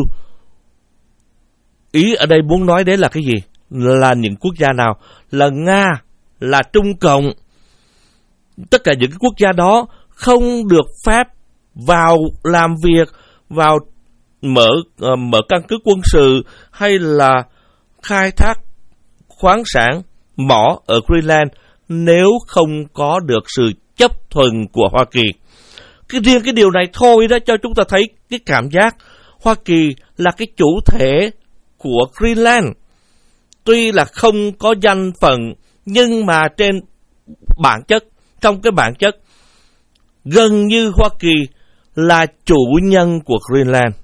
Ý ở đây muốn nói đến là cái gì? Là những quốc gia nào? Là Nga, là Trung Cộng. Tất cả những cái quốc gia đó không được phép vào làm việc, vào mở căn cứ quân sự hay là khai thác khoáng sản, mỏ ở Greenland nếu không có được sự chấp thuận của Hoa Kỳ. Riêng cái điều này thôi đó cho chúng ta thấy cái cảm giác Hoa Kỳ là cái chủ thể của Greenland. Tuy là không có danh phận, nhưng mà trên bản chất, trong cái bản chất, gần như Hoa Kỳ là chủ nhân của Greenland.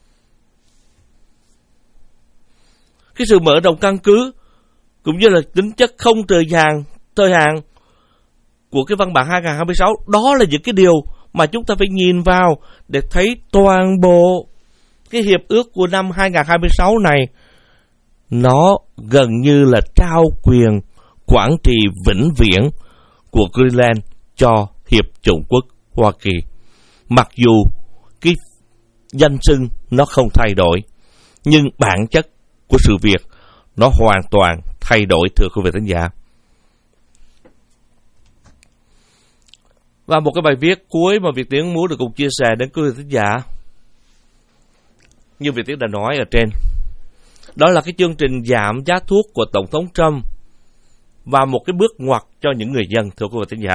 Cái sự mở rộng căn cứ cũng như là tính chất không thời hạn của cái văn bản 2026, đó là những cái điều mà chúng ta phải nhìn vào để thấy toàn bộ cái hiệp ước của năm 2026 này nó gần như là trao quyền quản trị vĩnh viễn của Greenland cho Hiệp chủng quốc Hoa Kỳ. Mặc dù cái danh xưng nó không thay đổi, nhưng bản chất của sự việc nó hoàn toàn thay đổi, thưa quý vị khán giả. Và một cái bài viết cuối mà Việt Tiến muốn được cùng chia sẻ đến quý vị khán giả, như Việt Tiến đã nói ở trên, đó là cái chương trình giảm giá thuốc của Tổng thống Trump và một cái bước ngoặt cho những người dân, thưa quý vị khán giả.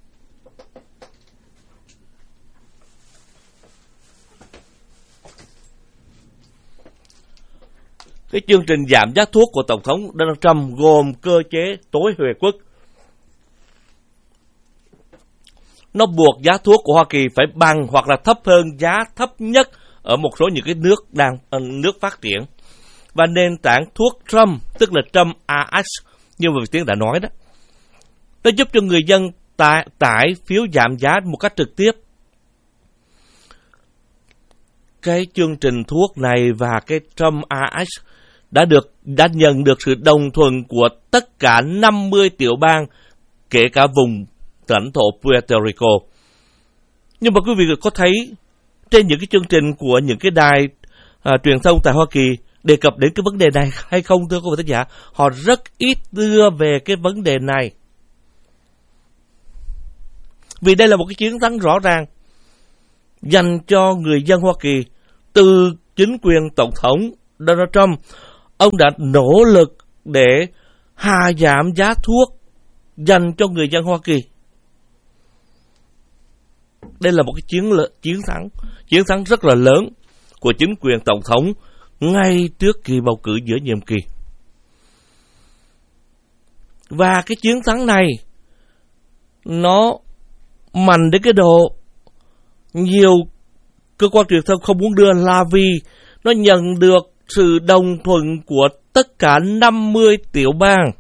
Cái chương trình giảm giá thuốc của Tổng thống Donald Trump gồm cơ chế tối huề quốc. Nó buộc giá thuốc của Hoa Kỳ phải bằng hoặc là thấp hơn giá thấp nhất ở một số những cái nước phát triển. Và nền tảng thuốc Trump, tức là Trump Rx, như mà Việt Tiến đã nói đó, nó giúp cho người dân tải phiếu giảm giá một cách trực tiếp. Cái chương trình thuốc này và cái Trump Rx đã nhận được sự đồng thuận của tất cả 50 tiểu bang, kể cả vùng lãnh thổ Puerto Rico. Nhưng mà quý vị có thấy trên những cái chương trình của những cái đài truyền thông tại Hoa Kỳ đề cập đến cái vấn đề này hay không, thưa quý vị khán giả? Họ rất ít đưa về cái vấn đề này. Vì đây là một cái chiến thắng rõ ràng dành cho người dân Hoa Kỳ. Từ chính quyền Tổng thống Donald Trump, ông đã nỗ lực để hạ giảm giá thuốc dành cho người dân Hoa Kỳ. Đây là một cái chiến thắng rất là lớn của chính quyền Tổng thống ngay trước kỳ bầu cử giữa nhiệm kỳ. Và cái chiến thắng này nó mạnh đến cái độ nhiều cơ quan truyền thông không muốn đưa là vì nó nhận được sự đồng thuận của tất cả 50 tiểu bang.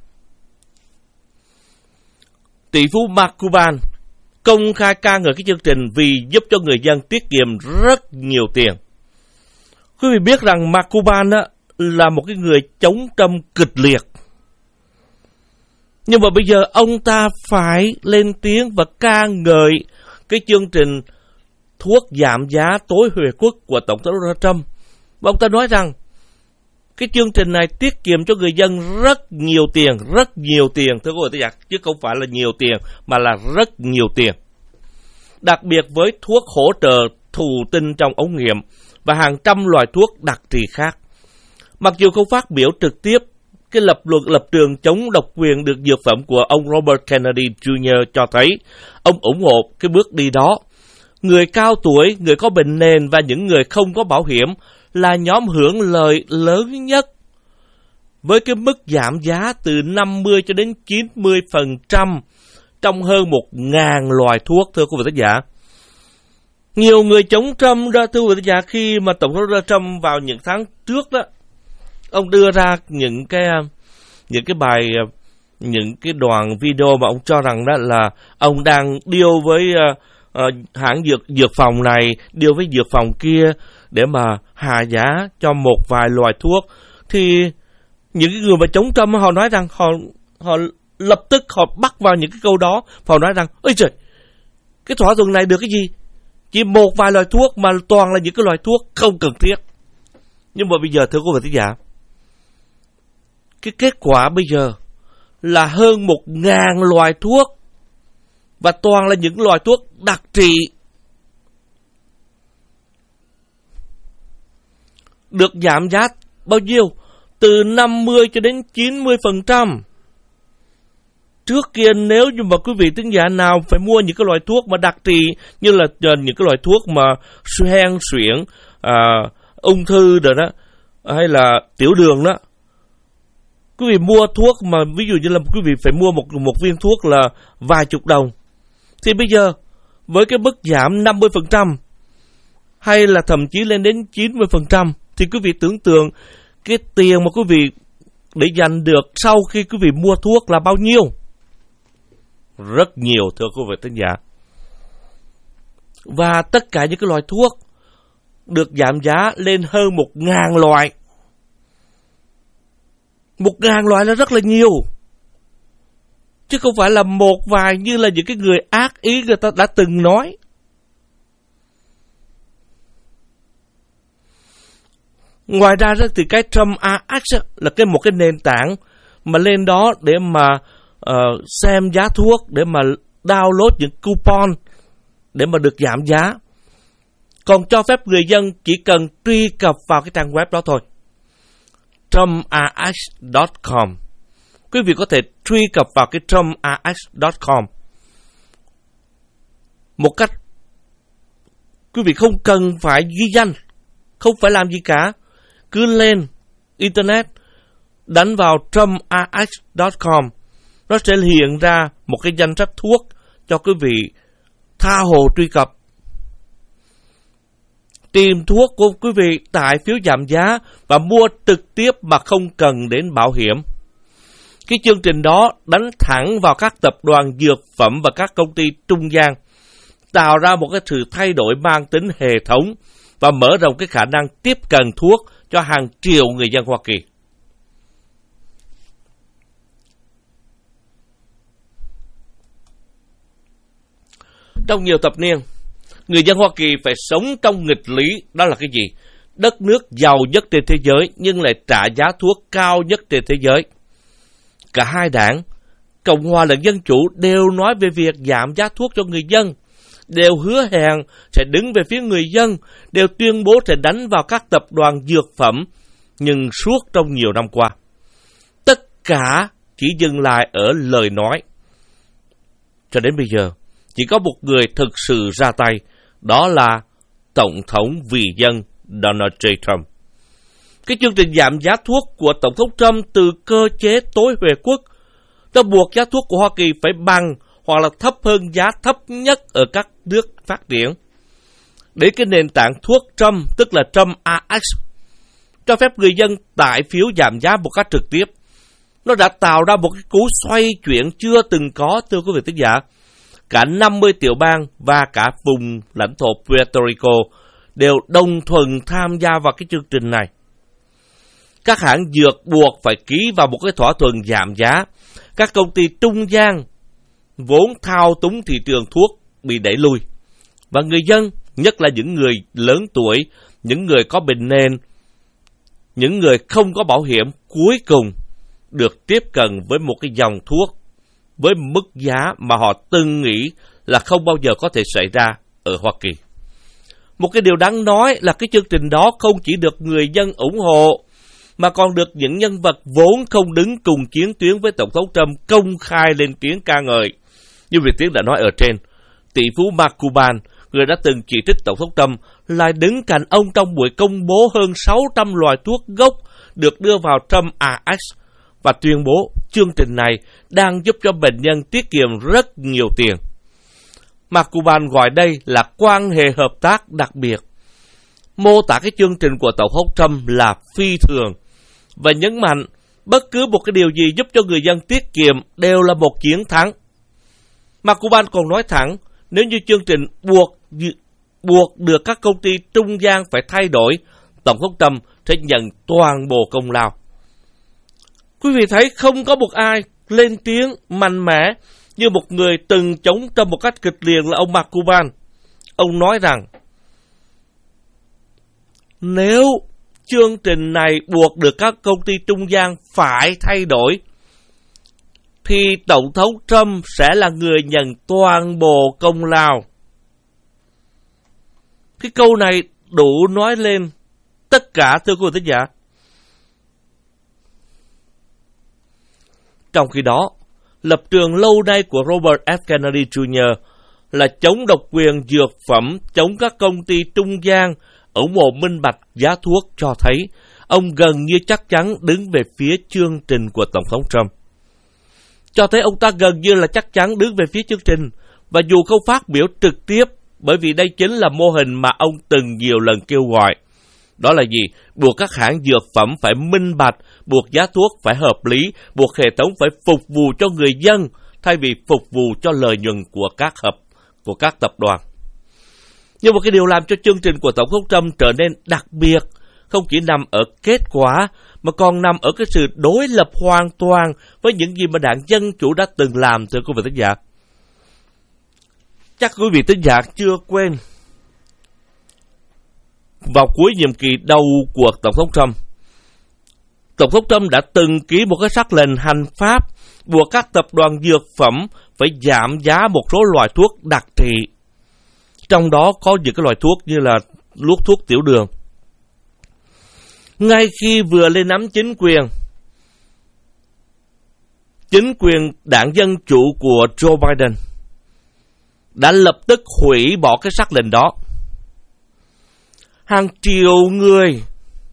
Tỷ phú Mark Cuban công khai ca ngợi cái chương trình vì giúp cho người dân tiết kiệm rất nhiều tiền. Quý vị biết rằng Mark Cuban là một cái người chống Trump kịch liệt. Nhưng mà bây giờ ông ta phải lên tiếng và ca ngợi cái chương trình thuốc giảm giá tối huề quốc của Tổng thống Donald Trump. Và ông ta nói rằng cái chương trình này tiết kiệm cho người dân rất nhiều tiền, thưa quý vị, chứ không phải là nhiều tiền mà là rất nhiều tiền. Đặc biệt với thuốc hỗ trợ thụ tinh trong ống nghiệm và hàng trăm loại thuốc đặc trị khác. Mặc dù không phát biểu trực tiếp, cái lập trường chống độc quyền được dược phẩm của ông Robert Kennedy Jr. cho thấy ông ủng hộ cái bước đi đó. Người cao tuổi, người có bệnh nền và những người không có bảo hiểm là nhóm hưởng lợi lớn nhất, với cái mức giảm giá từ 50 cho đến 90% trong hơn 1.000 loại thuốc, thưa quý vị thính giả. Nhiều người chống Trump đó, thưa quý vị thính giả, khi mà Tổng thống Trump vào những tháng trước đó, ông đưa ra những cái đoạn video mà ông cho rằng đó là ông đang deal với hãng dược phòng này, deal với dược phòng kia để mà hạ giá cho một vài loại thuốc. Thì những người mà chống Trump họ nói rằng họ lập tức họ bắt vào những cái câu đó, họ nói rằng ôi trời, cái thỏa thuận này được cái gì? Chỉ một vài loại thuốc mà toàn là những cái loại thuốc không cần thiết. Nhưng mà bây giờ thưa quý vị thính giả, cái kết quả bây giờ là hơn 1.000 loại thuốc và toàn là những loại thuốc đặc trị được giảm giá bao nhiêu? Từ 50 cho đến 90%. Trước kia nếu như mà quý vị thính giả nào phải mua những cái loại thuốc mà đặc trị như là những cái loại thuốc mà hen suyễn, ung thư rồi đó, hay là tiểu đường đó, quý vị mua thuốc mà ví dụ như là quý vị phải mua một viên thuốc là vài chục đồng. Thì bây giờ với cái mức giảm 50% hay là thậm chí lên đến 90% thì quý vị tưởng tượng cái tiền mà quý vị để dành được sau khi quý vị mua thuốc là bao nhiêu? Rất nhiều, thưa quý vị thính giả. Và tất cả những cái loại thuốc được giảm giá lên hơn 1.000 loại. 1.000 loại là rất là nhiều, chứ không phải là một vài như là những cái người ác ý người ta đã từng nói. Ngoài ra thì cái Trump AX là một cái nền tảng mà lên đó để mà xem giá thuốc, để mà download những coupon để mà được giảm giá. Còn cho phép người dân chỉ cần truy cập vào cái trang web đó thôi. TrumpAX.com. Quý vị có thể truy cập vào cái TrumpAX.com một cách quý vị không cần phải ghi danh, không phải làm gì cả. Cứ lên Internet, đánh vào TrumpAX.com, nó sẽ hiện ra một cái danh sách thuốc cho quý vị tha hồ truy cập. Tìm thuốc của quý vị tại phiếu giảm giá và mua trực tiếp mà không cần đến bảo hiểm. Cái chương trình đó đánh thẳng vào các tập đoàn dược phẩm và các công ty trung gian, tạo ra một cái sự thay đổi mang tính hệ thống và mở rộng cái khả năng tiếp cận thuốc cho hàng triệu người dân Hoa Kỳ. Trong nhiều thập niên, người dân Hoa Kỳ phải sống trong nghịch lý, đó là cái gì? Đất nước giàu nhất trên thế giới nhưng lại trả giá thuốc cao nhất trên thế giới. Cả hai đảng, Cộng hòa lẫn Dân chủ, đều nói về việc giảm giá thuốc cho người dân, đều hứa hẹn sẽ đứng về phía người dân, đều tuyên bố sẽ đánh vào các tập đoàn dược phẩm, nhưng suốt trong nhiều năm qua, tất cả chỉ dừng lại ở lời nói. Cho đến bây giờ, chỉ có một người thực sự ra tay, đó là Tổng thống vì dân Donald J. Trump. Cái chương trình giảm giá thuốc của Tổng thống Trump từ cơ chế tối huệ quốc, nó buộc giá thuốc của Hoa Kỳ phải bằng hoặc là thấp hơn giá thấp nhất ở các nước phát triển. Để cái nền tảng thuốc Trump, tức là Trump Rx, cho phép người dân tải phiếu giảm giá một cách trực tiếp. Nó đã tạo ra một cái cú xoay chuyển chưa từng có, thưa quý vị thính giả. Cả 50 tiểu bang và cả vùng lãnh thổ Puerto Rico đều đồng thuận tham gia vào cái chương trình này. Các hãng dược buộc phải ký vào một cái thỏa thuận giảm giá. Các công ty trung gian vốn thao túng thị trường thuốc bị đẩy lui. Và người dân, nhất là những người lớn tuổi, những người có bệnh nền, những người không có bảo hiểm, cuối cùng được tiếp cận với một cái dòng thuốc với mức giá mà họ từng nghĩ là không bao giờ có thể xảy ra ở Hoa Kỳ. Một cái điều đáng nói là cái chương trình đó không chỉ được người dân ủng hộ, mà còn được những nhân vật vốn không đứng cùng chiến tuyến với Tổng thống Trump công khai lên tiếng ca ngợi. Như Việt Tiến đã nói ở trên, tỷ phú Mark Cuban, người đã từng chỉ trích Tổng thống Trump, lại đứng cạnh ông trong buổi công bố hơn 600 loại thuốc gốc được đưa vào Trump Rx và tuyên bố chương trình này đang giúp cho bệnh nhân tiết kiệm rất nhiều tiền. Mark Cuban gọi đây là quan hệ hợp tác đặc biệt, mô tả cái chương trình của Tổng thống Trump là phi thường và nhấn mạnh bất cứ một cái điều gì giúp cho người dân tiết kiệm đều là một chiến thắng. Mark Cuban còn nói thẳng, nếu như chương trình buộc được các công ty trung gian phải thay đổi, Tổng thống Trump sẽ nhận toàn bộ công lao. Quý vị thấy không có một ai lên tiếng mạnh mẽ như một người từng chống Trump một cách kịch liệt là ông Mark Cuban. Ông nói rằng, nếu chương trình này buộc được các công ty trung gian phải thay đổi, thì Tổng thống Trump sẽ là người nhận toàn bộ công lao. Cái câu này đủ nói lên tất cả, thưa quý vị thính giả. Trong khi đó, lập trường lâu nay của Robert F. Kennedy Jr. là chống độc quyền dược phẩm, chống các công ty trung gian, ủng hộ minh bạch giá thuốc, cho thấy ông gần như chắc chắn đứng về phía chương trình của Tổng thống Trump. Cho thấy ông ta gần như là chắc chắn đứng về phía chương trình, và dù không phát biểu trực tiếp, bởi vì đây chính là mô hình mà ông từng nhiều lần kêu gọi. Đó là gì? Buộc các hãng dược phẩm phải minh bạch, buộc giá thuốc phải hợp lý, buộc hệ thống phải phục vụ cho người dân, thay vì phục vụ cho lợi nhuận của các tập đoàn. Nhưng một cái điều làm cho chương trình của Tổng thống Trump trở nên đặc biệt, không chỉ nằm ở kết quả, mà còn nằm ở cái sự đối lập hoàn toàn với những gì mà đảng Dân Chủ đã từng làm, thưa quý vị thính giả. Chắc quý vị thính giả chưa quên, vào cuối nhiệm kỳ đầu của Tổng thống Trump đã từng ký một cái sắc lệnh hành pháp buộc các tập đoàn dược phẩm phải giảm giá một số loại thuốc đặc trị. Trong đó có những cái loại thuốc như là thuốc tiểu đường. Ngay khi vừa lên nắm chính quyền đảng Dân Chủ của Joe Biden đã lập tức hủy bỏ cái sắc lệnh đó. Hàng triệu người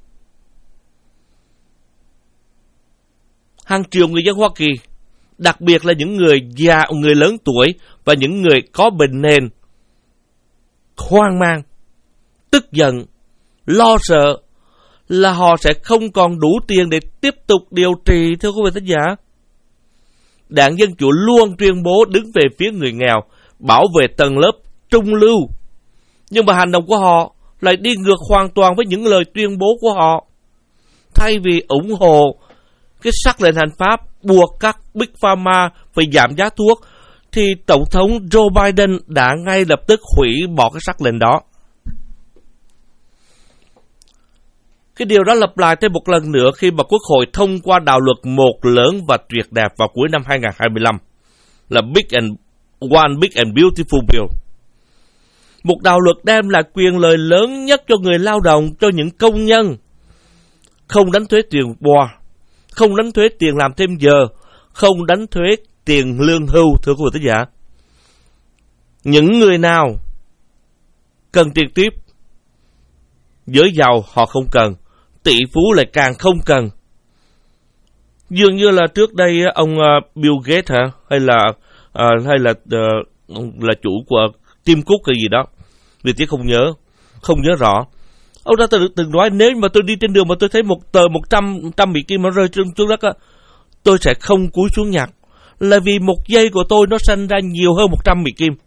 dân Hoa Kỳ, đặc biệt là những người già, người lớn tuổi và những người có bệnh nền, hoang mang, tức giận, lo sợ là họ sẽ không còn đủ tiền để tiếp tục điều trị, thưa quý vị thính giả. Đảng Dân Chủ luôn tuyên bố đứng về phía người nghèo, bảo vệ tầng lớp trung lưu, nhưng mà hành động của họ lại đi ngược hoàn toàn với những lời tuyên bố của họ. Thay vì ủng hộ cái sắc lệnh hành pháp buộc các Big Pharma phải giảm giá thuốc, thì Tổng thống Joe Biden đã ngay lập tức hủy bỏ cái sắc lệnh đó. Cái điều đó lặp lại thêm một lần nữa khi mà Quốc hội thông qua đạo luật một lớn và tuyệt đẹp vào cuối năm 2025, là One Big and Beautiful Bill. Một đạo luật đem lại quyền lợi lớn nhất cho người lao động, cho những công nhân. Không đánh thuế tiền boa, không đánh thuế tiền làm thêm giờ, không đánh thuế tiền lương hưu, thưa quý vị thính giả. Những người nào cần tiền tiếp, giới giàu họ không cần, tỷ phú lại càng không cần. Dường như là trước đây ông Bill Gates hả, hay là chủ của Tim Cook hay gì đó, vì tiếc không nhớ rõ. Ông ta từng nói nếu mà tôi đi trên đường mà tôi thấy một tờ 100 Mỹ Kim nó rơi xuống đất á, tôi sẽ không cúi xuống nhặt, là vì một giây của tôi nó sanh ra nhiều hơn 100 Mỹ Kim.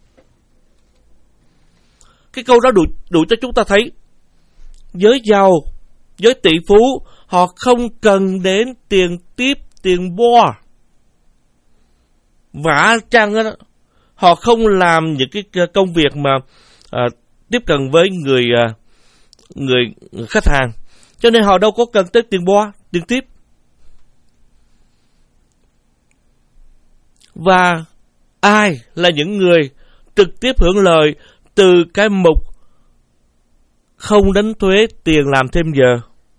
Cái câu đó đủ cho chúng ta thấy giới giàu, giới tỷ phú họ không cần đến tiền tiếp, tiền bo. Vả chăng đó, họ không làm những cái công việc mà tiếp cận với người khách hàng, cho nên họ đâu có cần tới tiền bo, tiền tiếp. Và ai là những người trực tiếp hưởng lợi từ cái mục không đánh thuế tiền làm thêm giờ?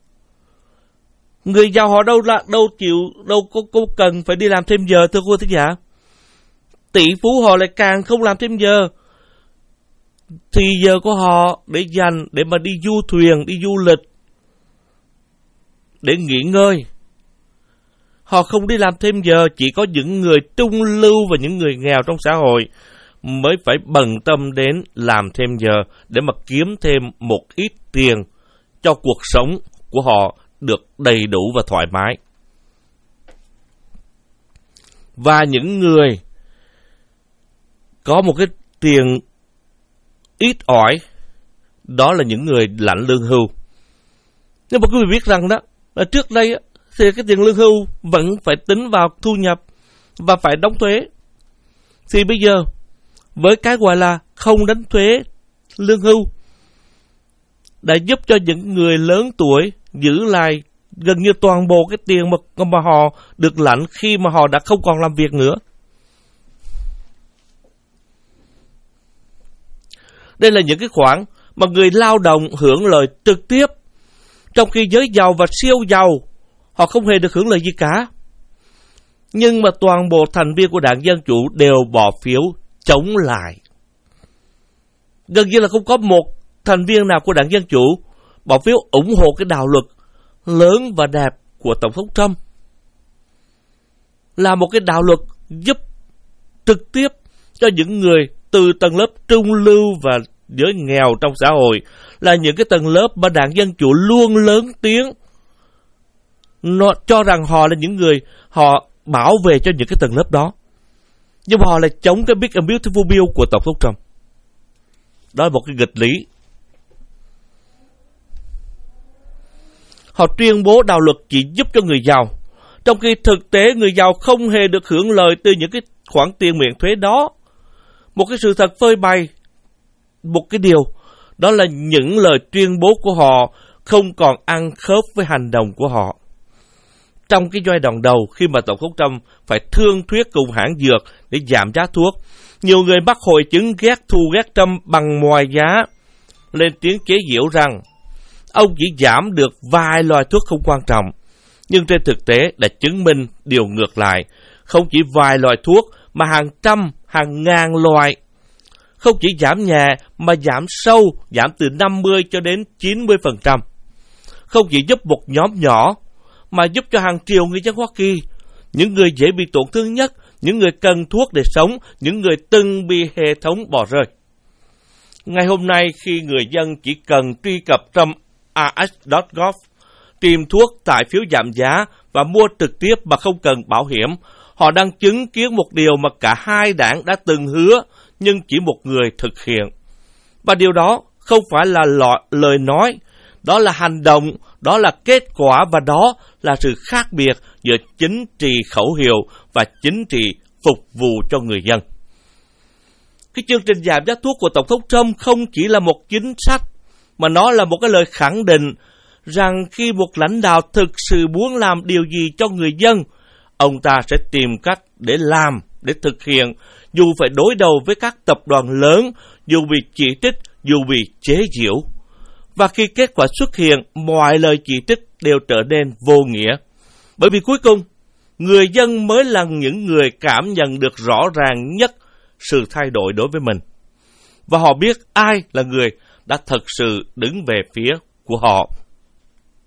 Người giàu họ đâu có cần phải đi làm thêm giờ, thưa quý thính giả. Tỷ phú họ lại càng không làm thêm giờ. Thì giờ của họ để dành để mà đi du thuyền, đi du lịch, để nghỉ ngơi. Họ không đi làm thêm giờ. Chỉ có những người trung lưu và những người nghèo trong xã hội mới phải bận tâm đến làm thêm giờ để mà kiếm thêm một ít tiền cho cuộc sống của họ được đầy đủ và thoải mái. Và những người có một cái tiền ít ỏi, đó là những người lãnh lương hưu. Nhưng mà quý vị biết rằng đó, là trước đây thì cái tiền lương hưu vẫn phải tính vào thu nhập và phải đóng thuế. Thì bây giờ với cái gọi là không đánh thuế lương hưu đã giúp cho những người lớn tuổi giữ lại gần như toàn bộ cái tiền mà họ được lãnh khi mà họ đã không còn làm việc nữa. Đây là những cái khoản mà người lao động hưởng lợi trực tiếp, trong khi giới giàu và siêu giàu họ không hề được hưởng lợi gì cả. Nhưng mà toàn bộ thành viên của Đảng Dân Chủ đều bỏ phiếu chống lại. Gần như là không có một thành viên nào của Đảng Dân Chủ bỏ phiếu ủng hộ cái đạo luật lớn và đẹp của Tổng thống Trump. Là một cái đạo luật giúp trực tiếp cho những người từ tầng lớp trung lưu và giới nghèo trong xã hội, là những cái tầng lớp mà Đảng Dân Chủ luôn lớn tiếng nó cho rằng họ là những người họ bảo vệ cho những cái tầng lớp đó, nhưng mà họ lại chống cái Big and Beautiful Bill của Tổng thống Trump. Đó là một cái nghịch lý. Họ tuyên bố đạo luật chỉ giúp cho người giàu, trong khi thực tế người giàu không hề được hưởng lợi từ những cái khoản tiền miễn thuế đó. Một cái sự thật phơi bày một cái điều, đó là những lời tuyên bố của họ không còn ăn khớp với hành động của họ. Trong cái giai đoạn đầu, khi mà Tổng thống Trump phải thương thuyết cùng hãng dược để giảm giá thuốc, nhiều người mắc hội chứng ghét Trump bằng mọi giá, lên tiếng chế giễu rằng ông chỉ giảm được vài loại thuốc không quan trọng. Nhưng trên thực tế đã chứng minh điều ngược lại. Không chỉ vài loại thuốc mà hàng trăm, hàng ngàn loại. Không chỉ giảm nhẹ mà giảm sâu, giảm từ 50 cho đến 90%. Không chỉ giúp một nhóm nhỏ mà giúp cho hàng triệu người dân Hoa Kỳ, những người dễ bị tổn thương nhất, những người cần thuốc để sống, những người từng bị hệ thống bỏ rơi. Ngày hôm nay, khi người dân chỉ cần truy cập trump.rs.gov, tìm thuốc tại phiếu giảm giá và mua trực tiếp mà không cần bảo hiểm, họ đang chứng kiến một điều mà cả hai đảng đã từng hứa, nhưng chỉ một người thực hiện. Và điều đó không phải là lời nói, đó là hành động, đó là kết quả, và đó là sự khác biệt giữa chính trị khẩu hiệu và chính trị phục vụ cho người dân. Cái chương trình giảm giá thuốc của Tổng thống Trump không chỉ là một chính sách, mà nó là một cái lời khẳng định rằng khi một lãnh đạo thực sự muốn làm điều gì cho người dân, ông ta sẽ tìm cách để làm, để thực hiện, dù phải đối đầu với các tập đoàn lớn, dù bị chỉ trích, dù bị chế giễu. Và khi kết quả xuất hiện, mọi lời chỉ trích đều trở nên vô nghĩa. Bởi vì cuối cùng, người dân mới là những người cảm nhận được rõ ràng nhất sự thay đổi đối với mình. Và họ biết ai là người đã thật sự đứng về phía của họ.